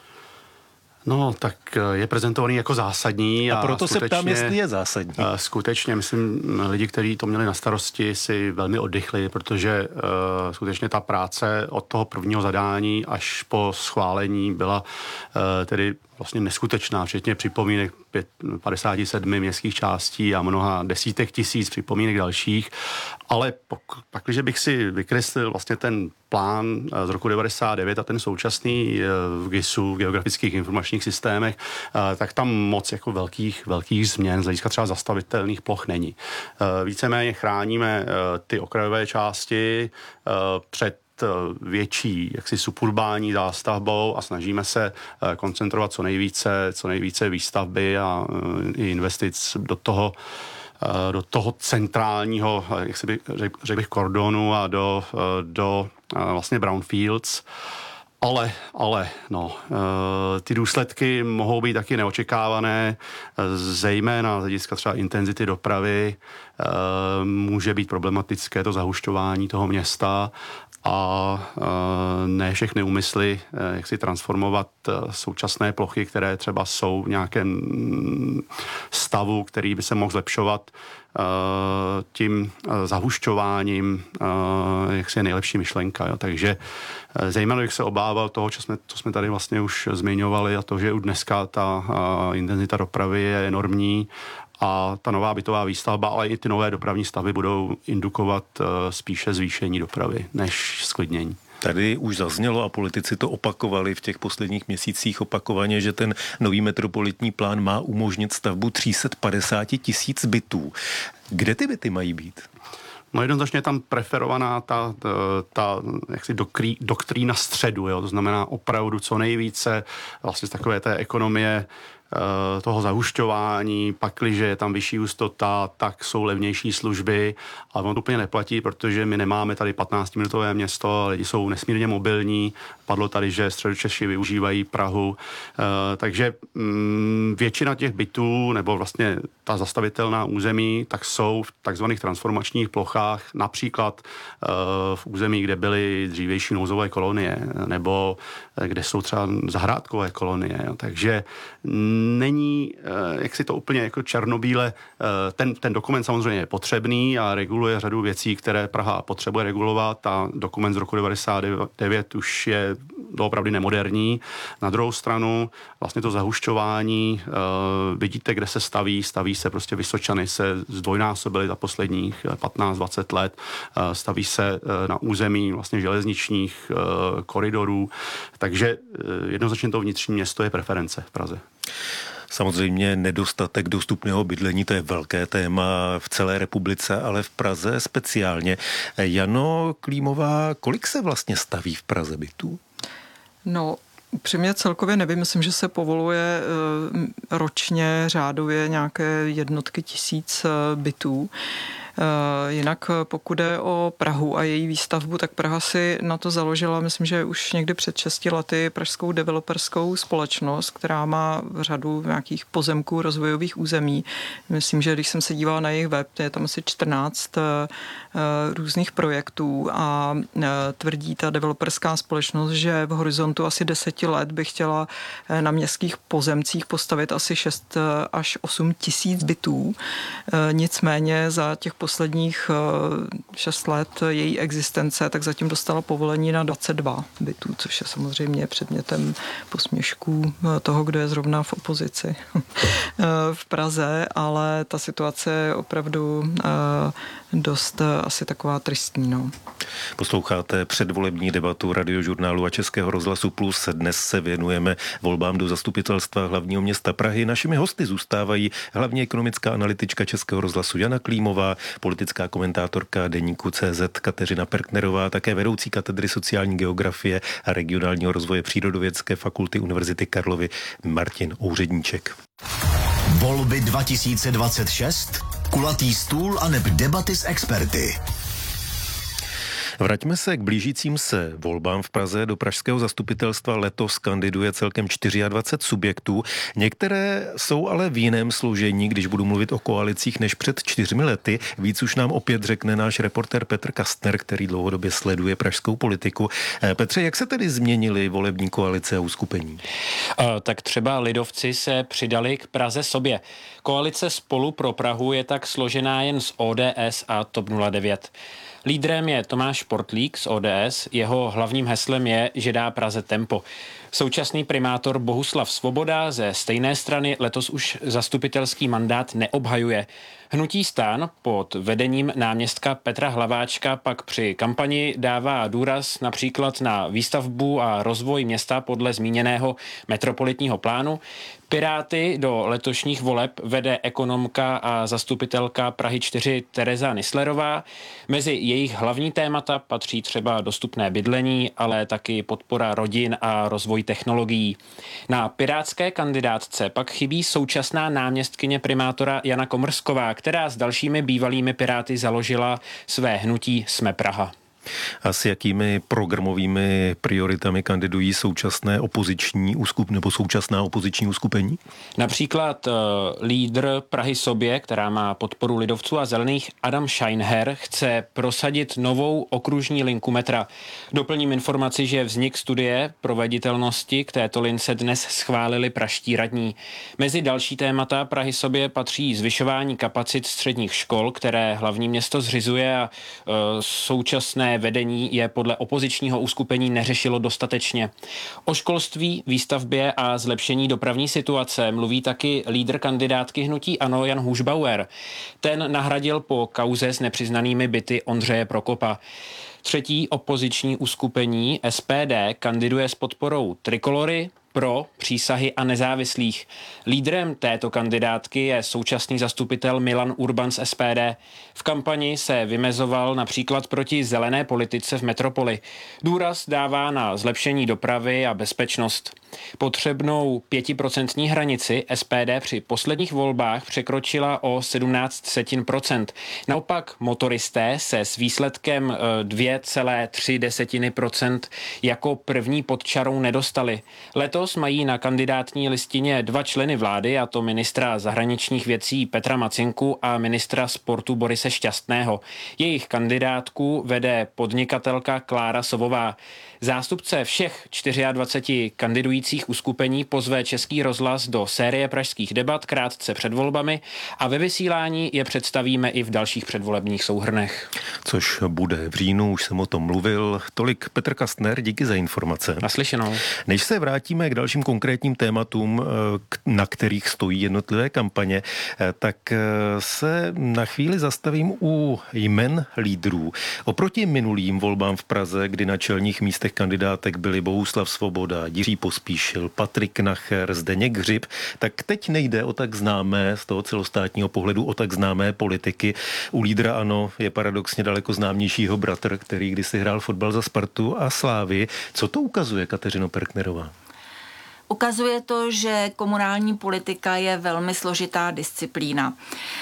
No, tak je prezentovaný jako zásadní. A, a proto se ptám, jestli je zásadní. Skutečně, myslím, lidi, kteří to měli na starosti, si velmi oddychli, protože uh, skutečně ta práce od toho prvního zadání až po schválení byla uh, tedy vlastně neskutečná, včetně připomínek padesát sedm městských částí a mnoha desítek tisíc připomínek dalších. Ale pak, když bych si vykreslil vlastně ten plán z roku devadesát devět a ten současný v GISu, v geografických informačních systémech, tak tam moc jako velkých, velkých změn z hlediska třeba zastavitelných ploch není. Víceméně chráníme ty okrajové části před větší jaksi suburbální zástavbou a snažíme se koncentrovat co nejvíce, co nejvíce výstavby a i investic do toho, do toho centrálního, jak si bych, řekl bych, kordonu a do, do vlastně brownfields. Ale, ale, no, ty důsledky mohou být taky neočekávané, zejména z hlediska třeba intenzity dopravy, může být problematické to zahušťování toho města a ne všechny úmysly, jak si transformovat současné plochy, které třeba jsou v nějakém stavu, který by se mohl zlepšovat tím zahušťováním, jak si je nejlepší myšlenka. Jo. Takže zejména bych se obával toho, co jsme, co jsme tady vlastně už zmiňovali, a to, že už dneska ta intenzita dopravy je enormní a ta nová bytová výstavba, ale i ty nové dopravní stavby budou indukovat spíše zvýšení dopravy než sklidnění. Tady už zaznělo a politici to opakovali v těch posledních měsících opakovaně, že ten nový metropolitní plán má umožnit stavbu tři sta padesát tisíc bytů. Kde ty byty mají být? No jednoznačně je tam preferovaná ta, ta, ta jaksi dokrý, doktrína středu, jo? To znamená opravdu co nejvíce vlastně z takové té ekonomie toho zahušťování, pakliže je tam vyšší hustota, tak jsou levnější služby, ale ono to úplně neplatí, protože my nemáme tady patnáctiminutové město, lidi jsou nesmírně mobilní, padlo tady, že Středočeši využívají Prahu, takže většina těch bytů, nebo vlastně ta zastavitelná území, tak jsou v takzvaných transformačních plochách, například v území, kde byly dřívější nouzové kolonie, nebo kde jsou třeba zahrádkové kolonie, takže není, jak si to úplně jako černobíle, ten, ten dokument samozřejmě je potřebný a reguluje řadu věcí, které Praha potřebuje regulovat a dokument z roku devadesát devět už je doopravdy nemoderní. Na druhou stranu vlastně to zahušťování, vidíte, kde se staví, staví se prostě Vysočany se zdvojnásobily za posledních patnáct dvacet let, staví se na území vlastně železničních koridorů, takže jednoznačně to vnitřní město je preference v Praze. Samozřejmě nedostatek dostupného bydlení, to je velké téma v celé republice, ale v Praze speciálně. Jano Klímová, kolik se vlastně staví v Praze bytů? No, upřímně celkově nevím, myslím, že se povoluje ročně řádově nějaké jednotky tisíc bytů. Jinak pokud jde o Prahu a její výstavbu, tak Praha si na to založila, myslím, že už někdy před šesti lety pražskou developerskou společnost, která má řadu nějakých pozemků rozvojových území. Myslím, že když jsem se dívala na jejich web, je tam asi čtrnáct různých projektů a tvrdí ta developerská společnost, že v horizontu asi deseti let by chtěla na městských pozemcích postavit asi šest až osm tisíc bytů. Nicméně za těch posledních šest let její existence tak zatím dostala povolení na dvacet dva bytů, což je samozřejmě předmětem posměšků toho, kdo je zrovna v opozici v Praze, ale ta situace je opravdu dost asi taková tristní. No. Posloucháte předvolební debatu Radiožurnálu a Českého rozhlasu Plus. Dnes se věnujeme volbám do zastupitelstva hlavního města Prahy. Našimi hosty zůstávají hlavně ekonomická analytička Českého rozhlasu Jana Klímová, politická komentátorka deníku C Z Kateřina Perknerová, také vedoucí katedry sociální geografie a regionálního rozvoje Přírodovědské fakulty Univerzity Karlovy Martin Ouředníček. Volby dva tisíce dvacet šest, kulatý stůl aneb debaty s experty. Vraťme se k blížícím se volbám v Praze. Do pražského zastupitelstva letos kandiduje celkem dvacet čtyři subjektů. Některé jsou ale v jiném složení, když budu mluvit o koalicích, než před čtyřmi lety. Víc už nám opět řekne náš reportér Petr Kastner, který dlouhodobě sleduje pražskou politiku. Petře, jak se tedy změnily volební koalice a uskupení? Tak třeba lidovci se přidali k Praze sobě. Koalice Spolu pro Prahu je tak složená jen z O D S a TOP nula devět. Lídrem je Tomáš Portlík z O D S, jeho hlavním heslem je, že dá Praze tempo. Současný primátor Bohuslav Svoboda ze stejné strany letos už zastupitelský mandát neobhajuje. Hnutí STAN pod vedením náměstka Petra Hlaváčka pak při kampani dává důraz například na výstavbu a rozvoj města podle zmíněného metropolitního plánu. Piráty do letošních voleb vede ekonomka a zastupitelka Prahy čtyři Tereza Nyslerová. Mezi jejich hlavní témata patří třeba dostupné bydlení, ale taky podpora rodin a rozvoj technologií. Na pirátské kandidátce pak chybí současná náměstkyně primátora Jana Komrsková, která s dalšími bývalými piráty založila své hnutí Jsme Praha. A s jakými programovými prioritami kandidují současné opoziční uskup, nebo současná opoziční uskupení? Například uh, lídr Prahy sobě, která má podporu lidovců a zelených, Adam Scheinher, chce prosadit novou okružní linku metra. Doplním informaci, že vznik studie proveditelnosti k této lince dnes schválili pražští radní. Mezi další témata Prahy sobě patří zvyšování kapacit středních škol, které hlavní město zřizuje a uh, současné vedení je podle opozičního uskupení neřešilo dostatečně. O školství, výstavbě a zlepšení dopravní situace mluví taky lídr kandidátky hnutí ANO Jan Hušbauer. Ten nahradil po kauze s nepřiznanými byty Ondřeje Prokopa. Třetí opoziční uskupení S P D kandiduje s podporou Trikolory, Pro, Přísahy a nezávislých. Lídrem této kandidátky je současný zastupitel Milan Urban z S P D. V kampani se vymezoval například proti zelené politice v metropoli. Důraz dává na zlepšení dopravy a bezpečnost. Potřebnou pětiprocentní hranici S P D při posledních volbách překročila o sedmnáct setin procent. Naopak motoristé se s výsledkem dvě celé tři desetiny procent jako první pod čarou nedostali. Letos mají na kandidátní listině dva členy vlády, a to ministra zahraničních věcí Petra Macinku a ministra sportu Borise Šťastného. Jejich kandidátku vede podnikatelka Klára Sovová. Zástupce všech dvaceti čtyři kandidujících uskupení pozve Český rozhlas do série pražských debat krátce před volbami a ve vysílání je představíme i v dalších předvolebních souhrnech. Což bude v říjnu, už jsem o tom mluvil. Tolik Petr Kastner, díky za informace. Naslyšenou. Než se vrátíme k dalším konkrétním tématům, na kterých stojí jednotlivé kampaně, tak se na chvíli zastavím u jmen lídrů. Oproti minulým volbám v Praze, kdy na čelních místech kandidátek byli Bohuslav Svoboda, Jiří Pospíšil, Patrik Nacher, Zdeněk Hřib, tak teď nejde o tak známé, z toho celostátního pohledu, o tak známé politiky. U lídra ANO je paradoxně daleko známějšího bratr, který kdysi hrál fotbal za Spartu a Slávy. Co to ukazuje, Kateřino Perknerová? Ukazuje to, že komunální politika je velmi složitá disciplína.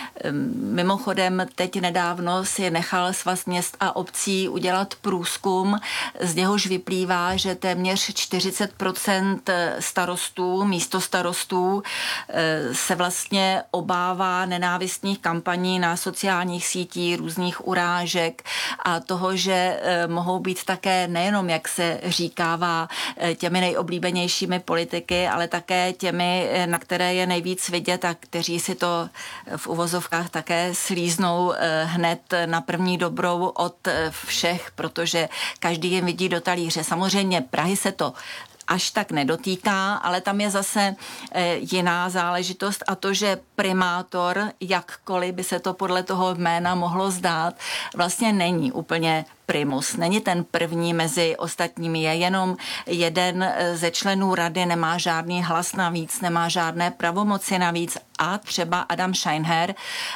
Mimochodem, teď nedávno si nechal Svaz měst a obcí udělat průzkum, z něhož vyplývá, že téměř čtyřicet procent starostů, místostarostů se vlastně obává nenávistných kampaní na sociálních sítích, různých urážek a toho, že mohou být také nejenom, jak se říkává, těmi nejoblíbenějšími politiky, ale také těmi, na které je nejvíc vidět a kteří si to v uvozovkách také slíznou hned na první dobrou od všech, protože každý jim vidí do talíře. Samozřejmě Prahy se to až tak nedotýká, ale tam je zase jiná záležitost a to, že primátor, jakkoliv by se to podle toho jména mohlo zdát, vlastně není úplně primus. Není ten první mezi ostatními, je jenom jeden ze členů rady, nemá žádný hlas navíc, nemá žádné pravomoci navíc a třeba Adam Scheinher,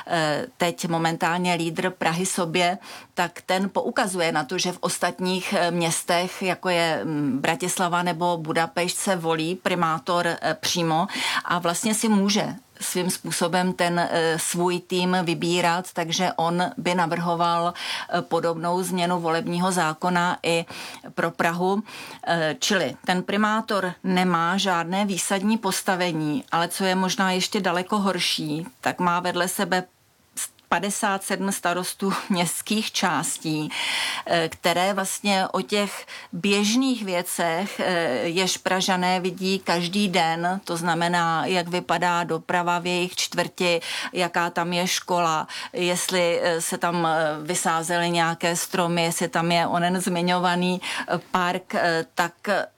teď momentálně lídr Prahy sobě, tak ten poukazuje na to, že v ostatních městech, jako je Bratislava nebo Budapešť, se volí primátor přímo a vlastně si může svým způsobem ten e, svůj tým vybírat, takže on by navrhoval e, podobnou změnu volebního zákona i pro Prahu. E, čili ten primátor nemá žádné výsadní postavení, ale co je možná ještě daleko horší, tak má vedle sebe padesát sedm starostů městských částí, které vlastně o těch běžných věcech, jež Pražané vidí každý den, to znamená, jak vypadá doprava v jejich čtvrti, jaká tam je škola, jestli se tam vysázely nějaké stromy, jestli tam je onen zmiňovaný park, tak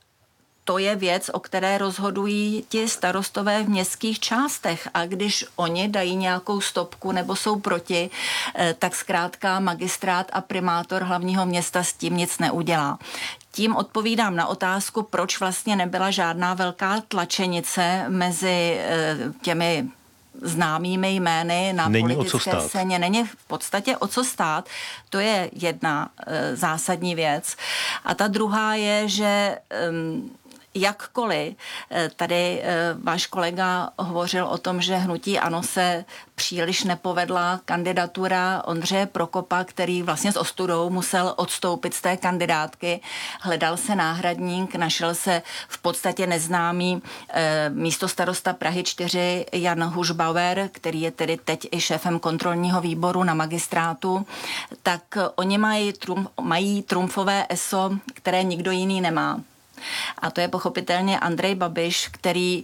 to je věc, o které rozhodují ti starostové v městských částech a když oni dají nějakou stopku nebo jsou proti, tak zkrátka magistrát a primátor hlavního města s tím nic neudělá. Tím odpovídám na otázku, proč vlastně nebyla žádná velká tlačenice mezi těmi známými jmény na Není politické scéně. Není v podstatě o co stát. To je jedna e, zásadní věc. A ta druhá je, že e, jakkoliv tady váš kolega hovořil o tom, že hnutí ANO se příliš nepovedla kandidatura Ondřeje Prokopa, který vlastně s ostudou musel odstoupit z té kandidátky. Hledal se náhradník, našel se v podstatě neznámý e, místostarosta Prahy čtyři Jan Hušbauer, který je tedy teď i šéfem kontrolního výboru na magistrátu. Tak oni mají, trumf, mají trumfové eso, které nikdo jiný nemá. A to je pochopitelně Andrej Babiš, který,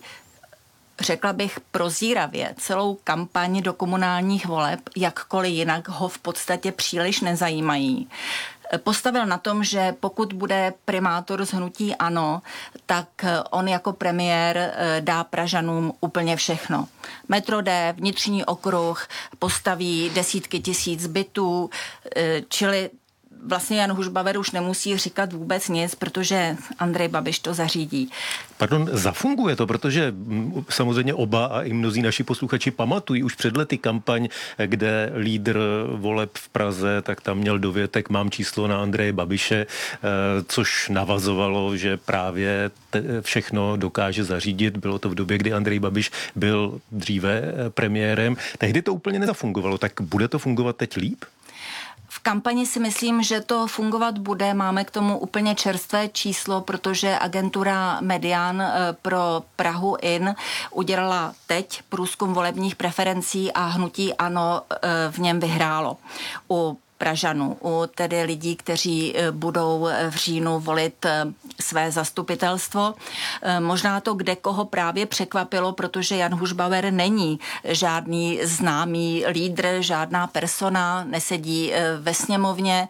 řekla bych prozíravě, celou kampaň do komunálních voleb, jakkoliv jinak ho v podstatě příliš nezajímají. Postavil na tom, že pokud bude primátor z hnutí ANO, tak on jako premiér dá Pražanům úplně všechno. Metro D, vnitřní okruh, postaví desítky tisíc bytů, čili vlastně Jan Hušbauer už nemusí říkat vůbec nic, protože Andrej Babiš to zařídí. Pardon, zafunguje to, protože samozřejmě oba a i mnozí naši posluchači pamatují už před lety kampaň, kde lídr voleb v Praze, tak tam měl dovětek mám číslo na Andreje Babiše, což navazovalo, že právě všechno dokáže zařídit. Bylo to v době, kdy Andrej Babiš byl dříve premiérem. Tehdy to úplně nezafungovalo, tak bude to fungovat teď líp? V kampani si myslím, že to fungovat bude. Máme k tomu úplně čerstvé číslo, protože agentura Median pro Prahu In udělala teď průzkum volebních preferencí a hnutí ANO v něm vyhrálo. U Pražanů, u tedy lidí, kteří budou v říjnu volit své zastupitelstvo. Možná to kde koho právě překvapilo, protože Jan Hušbauer není žádný známý lídr, žádná persona, nesedí ve sněmovně,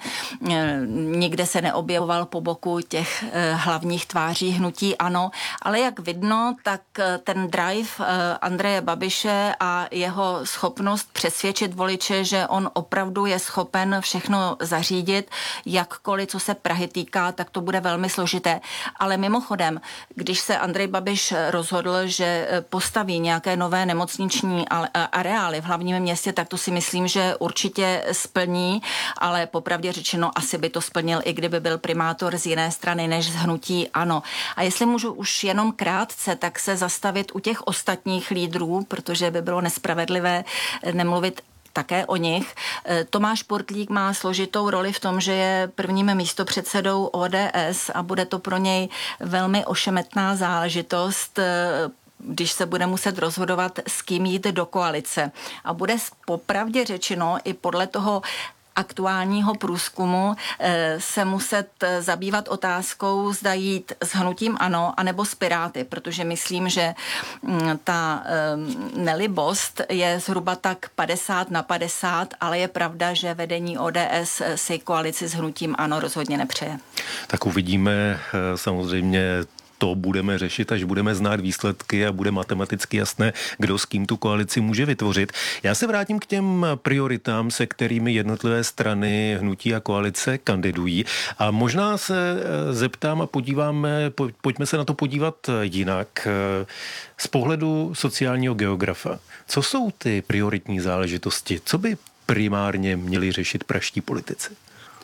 nikde se neobjevoval po boku těch hlavních tváří hnutí ANO, ale jak vidno, tak ten drive Andreje Babiše a jeho schopnost přesvědčit voliče, že on opravdu je schopen všechno zařídit, jakkoliv, co se Prahy týká, tak to bude velmi složité. Ale mimochodem, když se Andrej Babiš rozhodl, že postaví nějaké nové nemocniční areály v hlavním městě, tak to si myslím, že určitě splní, ale popravdě řečeno asi by to splnil, i kdyby byl primátor z jiné strany než z hnutí ANO. A jestli můžu už jenom krátce, tak se zastavit u těch ostatních lídrů, protože by bylo nespravedlivé nemluvit také o nich. Tomáš Portlík má složitou roli v tom, že je prvním místopředsedou O D S a bude to pro něj velmi ošemetná záležitost, když se bude muset rozhodovat, s kým jít do koalice. A bude popravdě řečeno i podle toho aktuálního průzkumu se muset zabývat otázkou, zda jít s hnutím ANO anebo s Piráty, protože myslím, že ta nelibost je zhruba tak padesát na padesát, ale je pravda, že vedení O D S si koalici s hnutím ANO rozhodně nepřeje. Tak uvidíme samozřejmě. To budeme řešit, až budeme znát výsledky a bude matematicky jasné, kdo s kým tu koalici může vytvořit. Já se vrátím k těm prioritám, se kterými jednotlivé strany, hnutí a koalice kandidují. A možná se zeptám a podíváme, pojďme se na to podívat jinak. Z pohledu sociálního geografa, co jsou ty prioritní záležitosti? Co by primárně měli řešit pražští politici?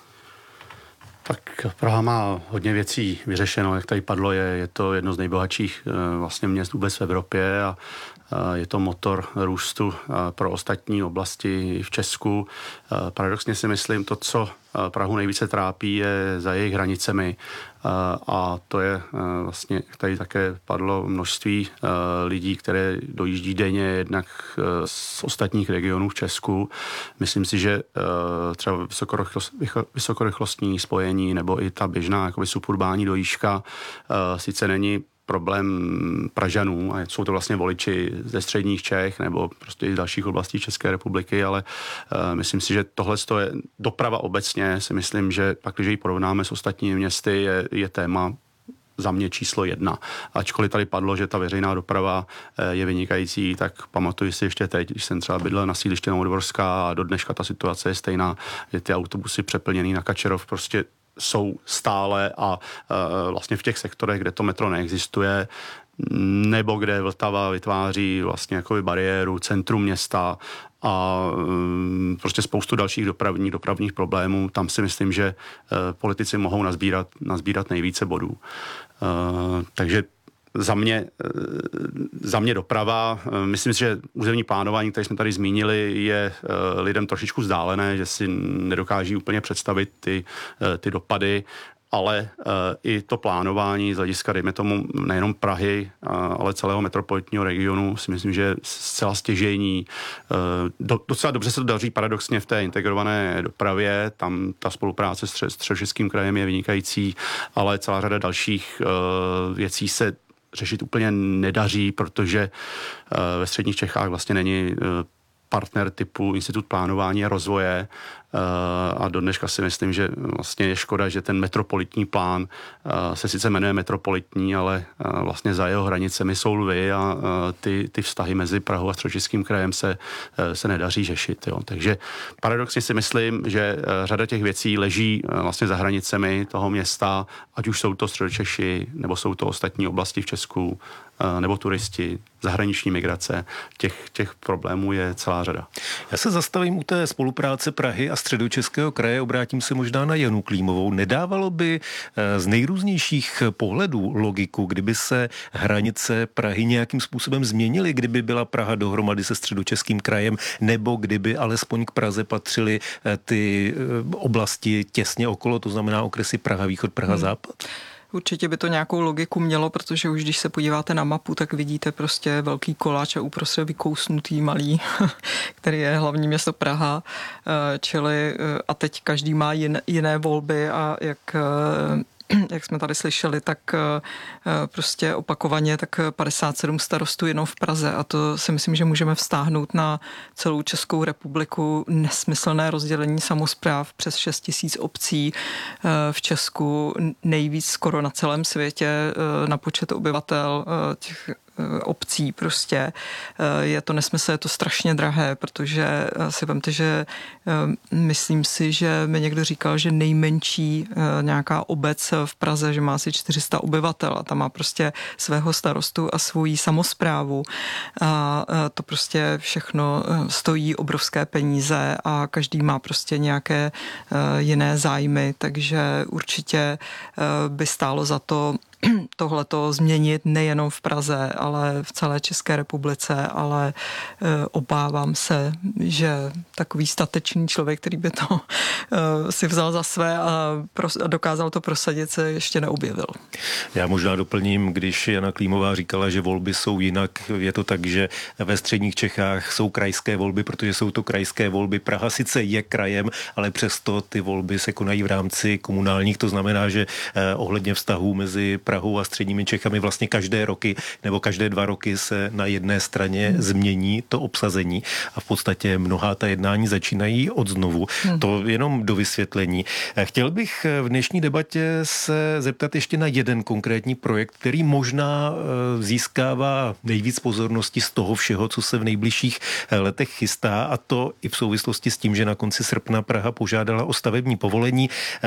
Tak Praha má hodně věcí vyřešeno, jak tady padlo, je, je to jedno z nejbohatších vlastně měst vůbec v Evropě a je to motor růstu pro ostatní oblasti v Česku. Paradoxně si myslím, to, co Prahu nejvíce trápí, je za jejich hranicemi a to je vlastně, tady také padlo množství lidí, které dojíždí denně jednak z ostatních regionů v Česku. Myslím si, že třeba vysokorychlost, vysokorychlostní spojení nebo i ta běžná jakoby suburbální dojížďka sice není problém Pražanů a jsou to vlastně voliči ze středních Čech nebo prostě i z dalších oblastí České republiky, ale uh, myslím si, že tohle je doprava obecně, si myslím, že pak, když ji porovnáme s ostatními městy, je, je téma za mě číslo jedna. Ačkoliv tady padlo, že ta veřejná doprava je vynikající, tak pamatuju si ještě teď, když jsem třeba bydlel na sídliště Novodvorská a do dneška ta situace je stejná, že ty autobusy přeplněný na Kačerov prostě jsou stále a e, vlastně v těch sektorech, kde to metro neexistuje, nebo kde Vltava vytváří vlastně jako bariéru, centrum města a e, prostě spoustu dalších dopravních, dopravních problémů. Tam si myslím, že e, politici mohou nazbírat, nazbírat nejvíce bodů. E, takže Za mě, za mě doprava, myslím si, že územní plánování, které jsme tady zmínili, je lidem trošičku vzdálené, že si nedokáží úplně představit ty, ty dopady, ale i to plánování z hlediska, dejme tomu, nejenom Prahy, ale celého metropolitního regionu si myslím, že je zcela stěžejní. Docela dobře se to daří paradoxně v té integrované dopravě, tam ta spolupráce s Středočeským krajem je vynikající, ale celá řada dalších věcí se řešit úplně nedaří, protože ve středních Čechách vlastně není partner typu Institut plánování a rozvoje a do dneška si myslím, že vlastně je škoda, že ten metropolitní plán se sice jmenuje metropolitní, ale vlastně za jeho hranicemi jsou Lvy a ty, ty vztahy mezi Prahou a Středočeským krajem se, se nedaří řešit. Jo. Takže paradoxně si myslím, že řada těch věcí leží vlastně za hranicemi toho města, ať už jsou to Středočeši, nebo jsou to ostatní oblasti v Česku, nebo turisti, zahraniční migrace. Těch, těch problémů je celá řada. Já se zastavím u té spolupráce Prahy a Středočeského kraje, obrátím se možná na Janu Klímovou. Nedávalo by z nejrůznějších pohledů logiku, kdyby se hranice Prahy nějakým způsobem změnily, kdyby byla Praha dohromady se Středočeským krajem, nebo kdyby alespoň k Praze patřily ty oblasti těsně okolo, to znamená okresy Praha východ, Praha hmm. západ? Určitě by to nějakou logiku mělo, protože už když se podíváte na mapu, tak vidíte prostě velký koláč a uprostřed vykousnutý malý, který je hlavní město Praha, čili a teď každý má jin, jiné volby a jak jak jsme tady slyšeli, tak prostě opakovaně tak padesát sedm starostů jenom v Praze a to si myslím, že můžeme vztáhnout na celou Českou republiku. Nesmyslné rozdělení samospráv přes šest tisíc obcí v Česku, nejvíc skoro na celém světě na počet obyvatel těch obcí prostě. Je to nesmysl, je to strašně drahé, protože si vemte, že myslím si, že mi někdo říkal, že nejmenší nějaká obec v Praze, že má asi čtyři sta obyvatel a tam má prostě svého starostu a svoji samosprávu. A to prostě všechno stojí obrovské peníze a každý má prostě nějaké jiné zájmy, takže určitě by stálo za to tohleto změnit nejenom v Praze, ale v celé České republice, ale obávám se, že takový statečný člověk, který by to si vzal za své a dokázal to prosadit, se ještě neobjevil. Já možná doplním, když Jana Klímová říkala, že volby jsou jinak, je to tak, že ve středních Čechách jsou krajské volby, protože jsou to krajské volby. Praha sice je krajem, ale přesto ty volby se konají v rámci komunálních, to znamená, že ohledně vztahů mezi Prahou a středními Čechami vlastně každé roky nebo každé dva roky se na jedné straně hmm. změní to obsazení a v podstatě mnohá ta jednání začínají od znovu. Hmm. To jenom do vysvětlení. Chtěl bych v dnešní debatě se zeptat ještě na jeden konkrétní projekt, který možná získává nejvíc pozornosti z toho všeho, co se v nejbližších letech chystá, a to i v souvislosti s tím, že na konci srpna Praha požádala o stavební povolení.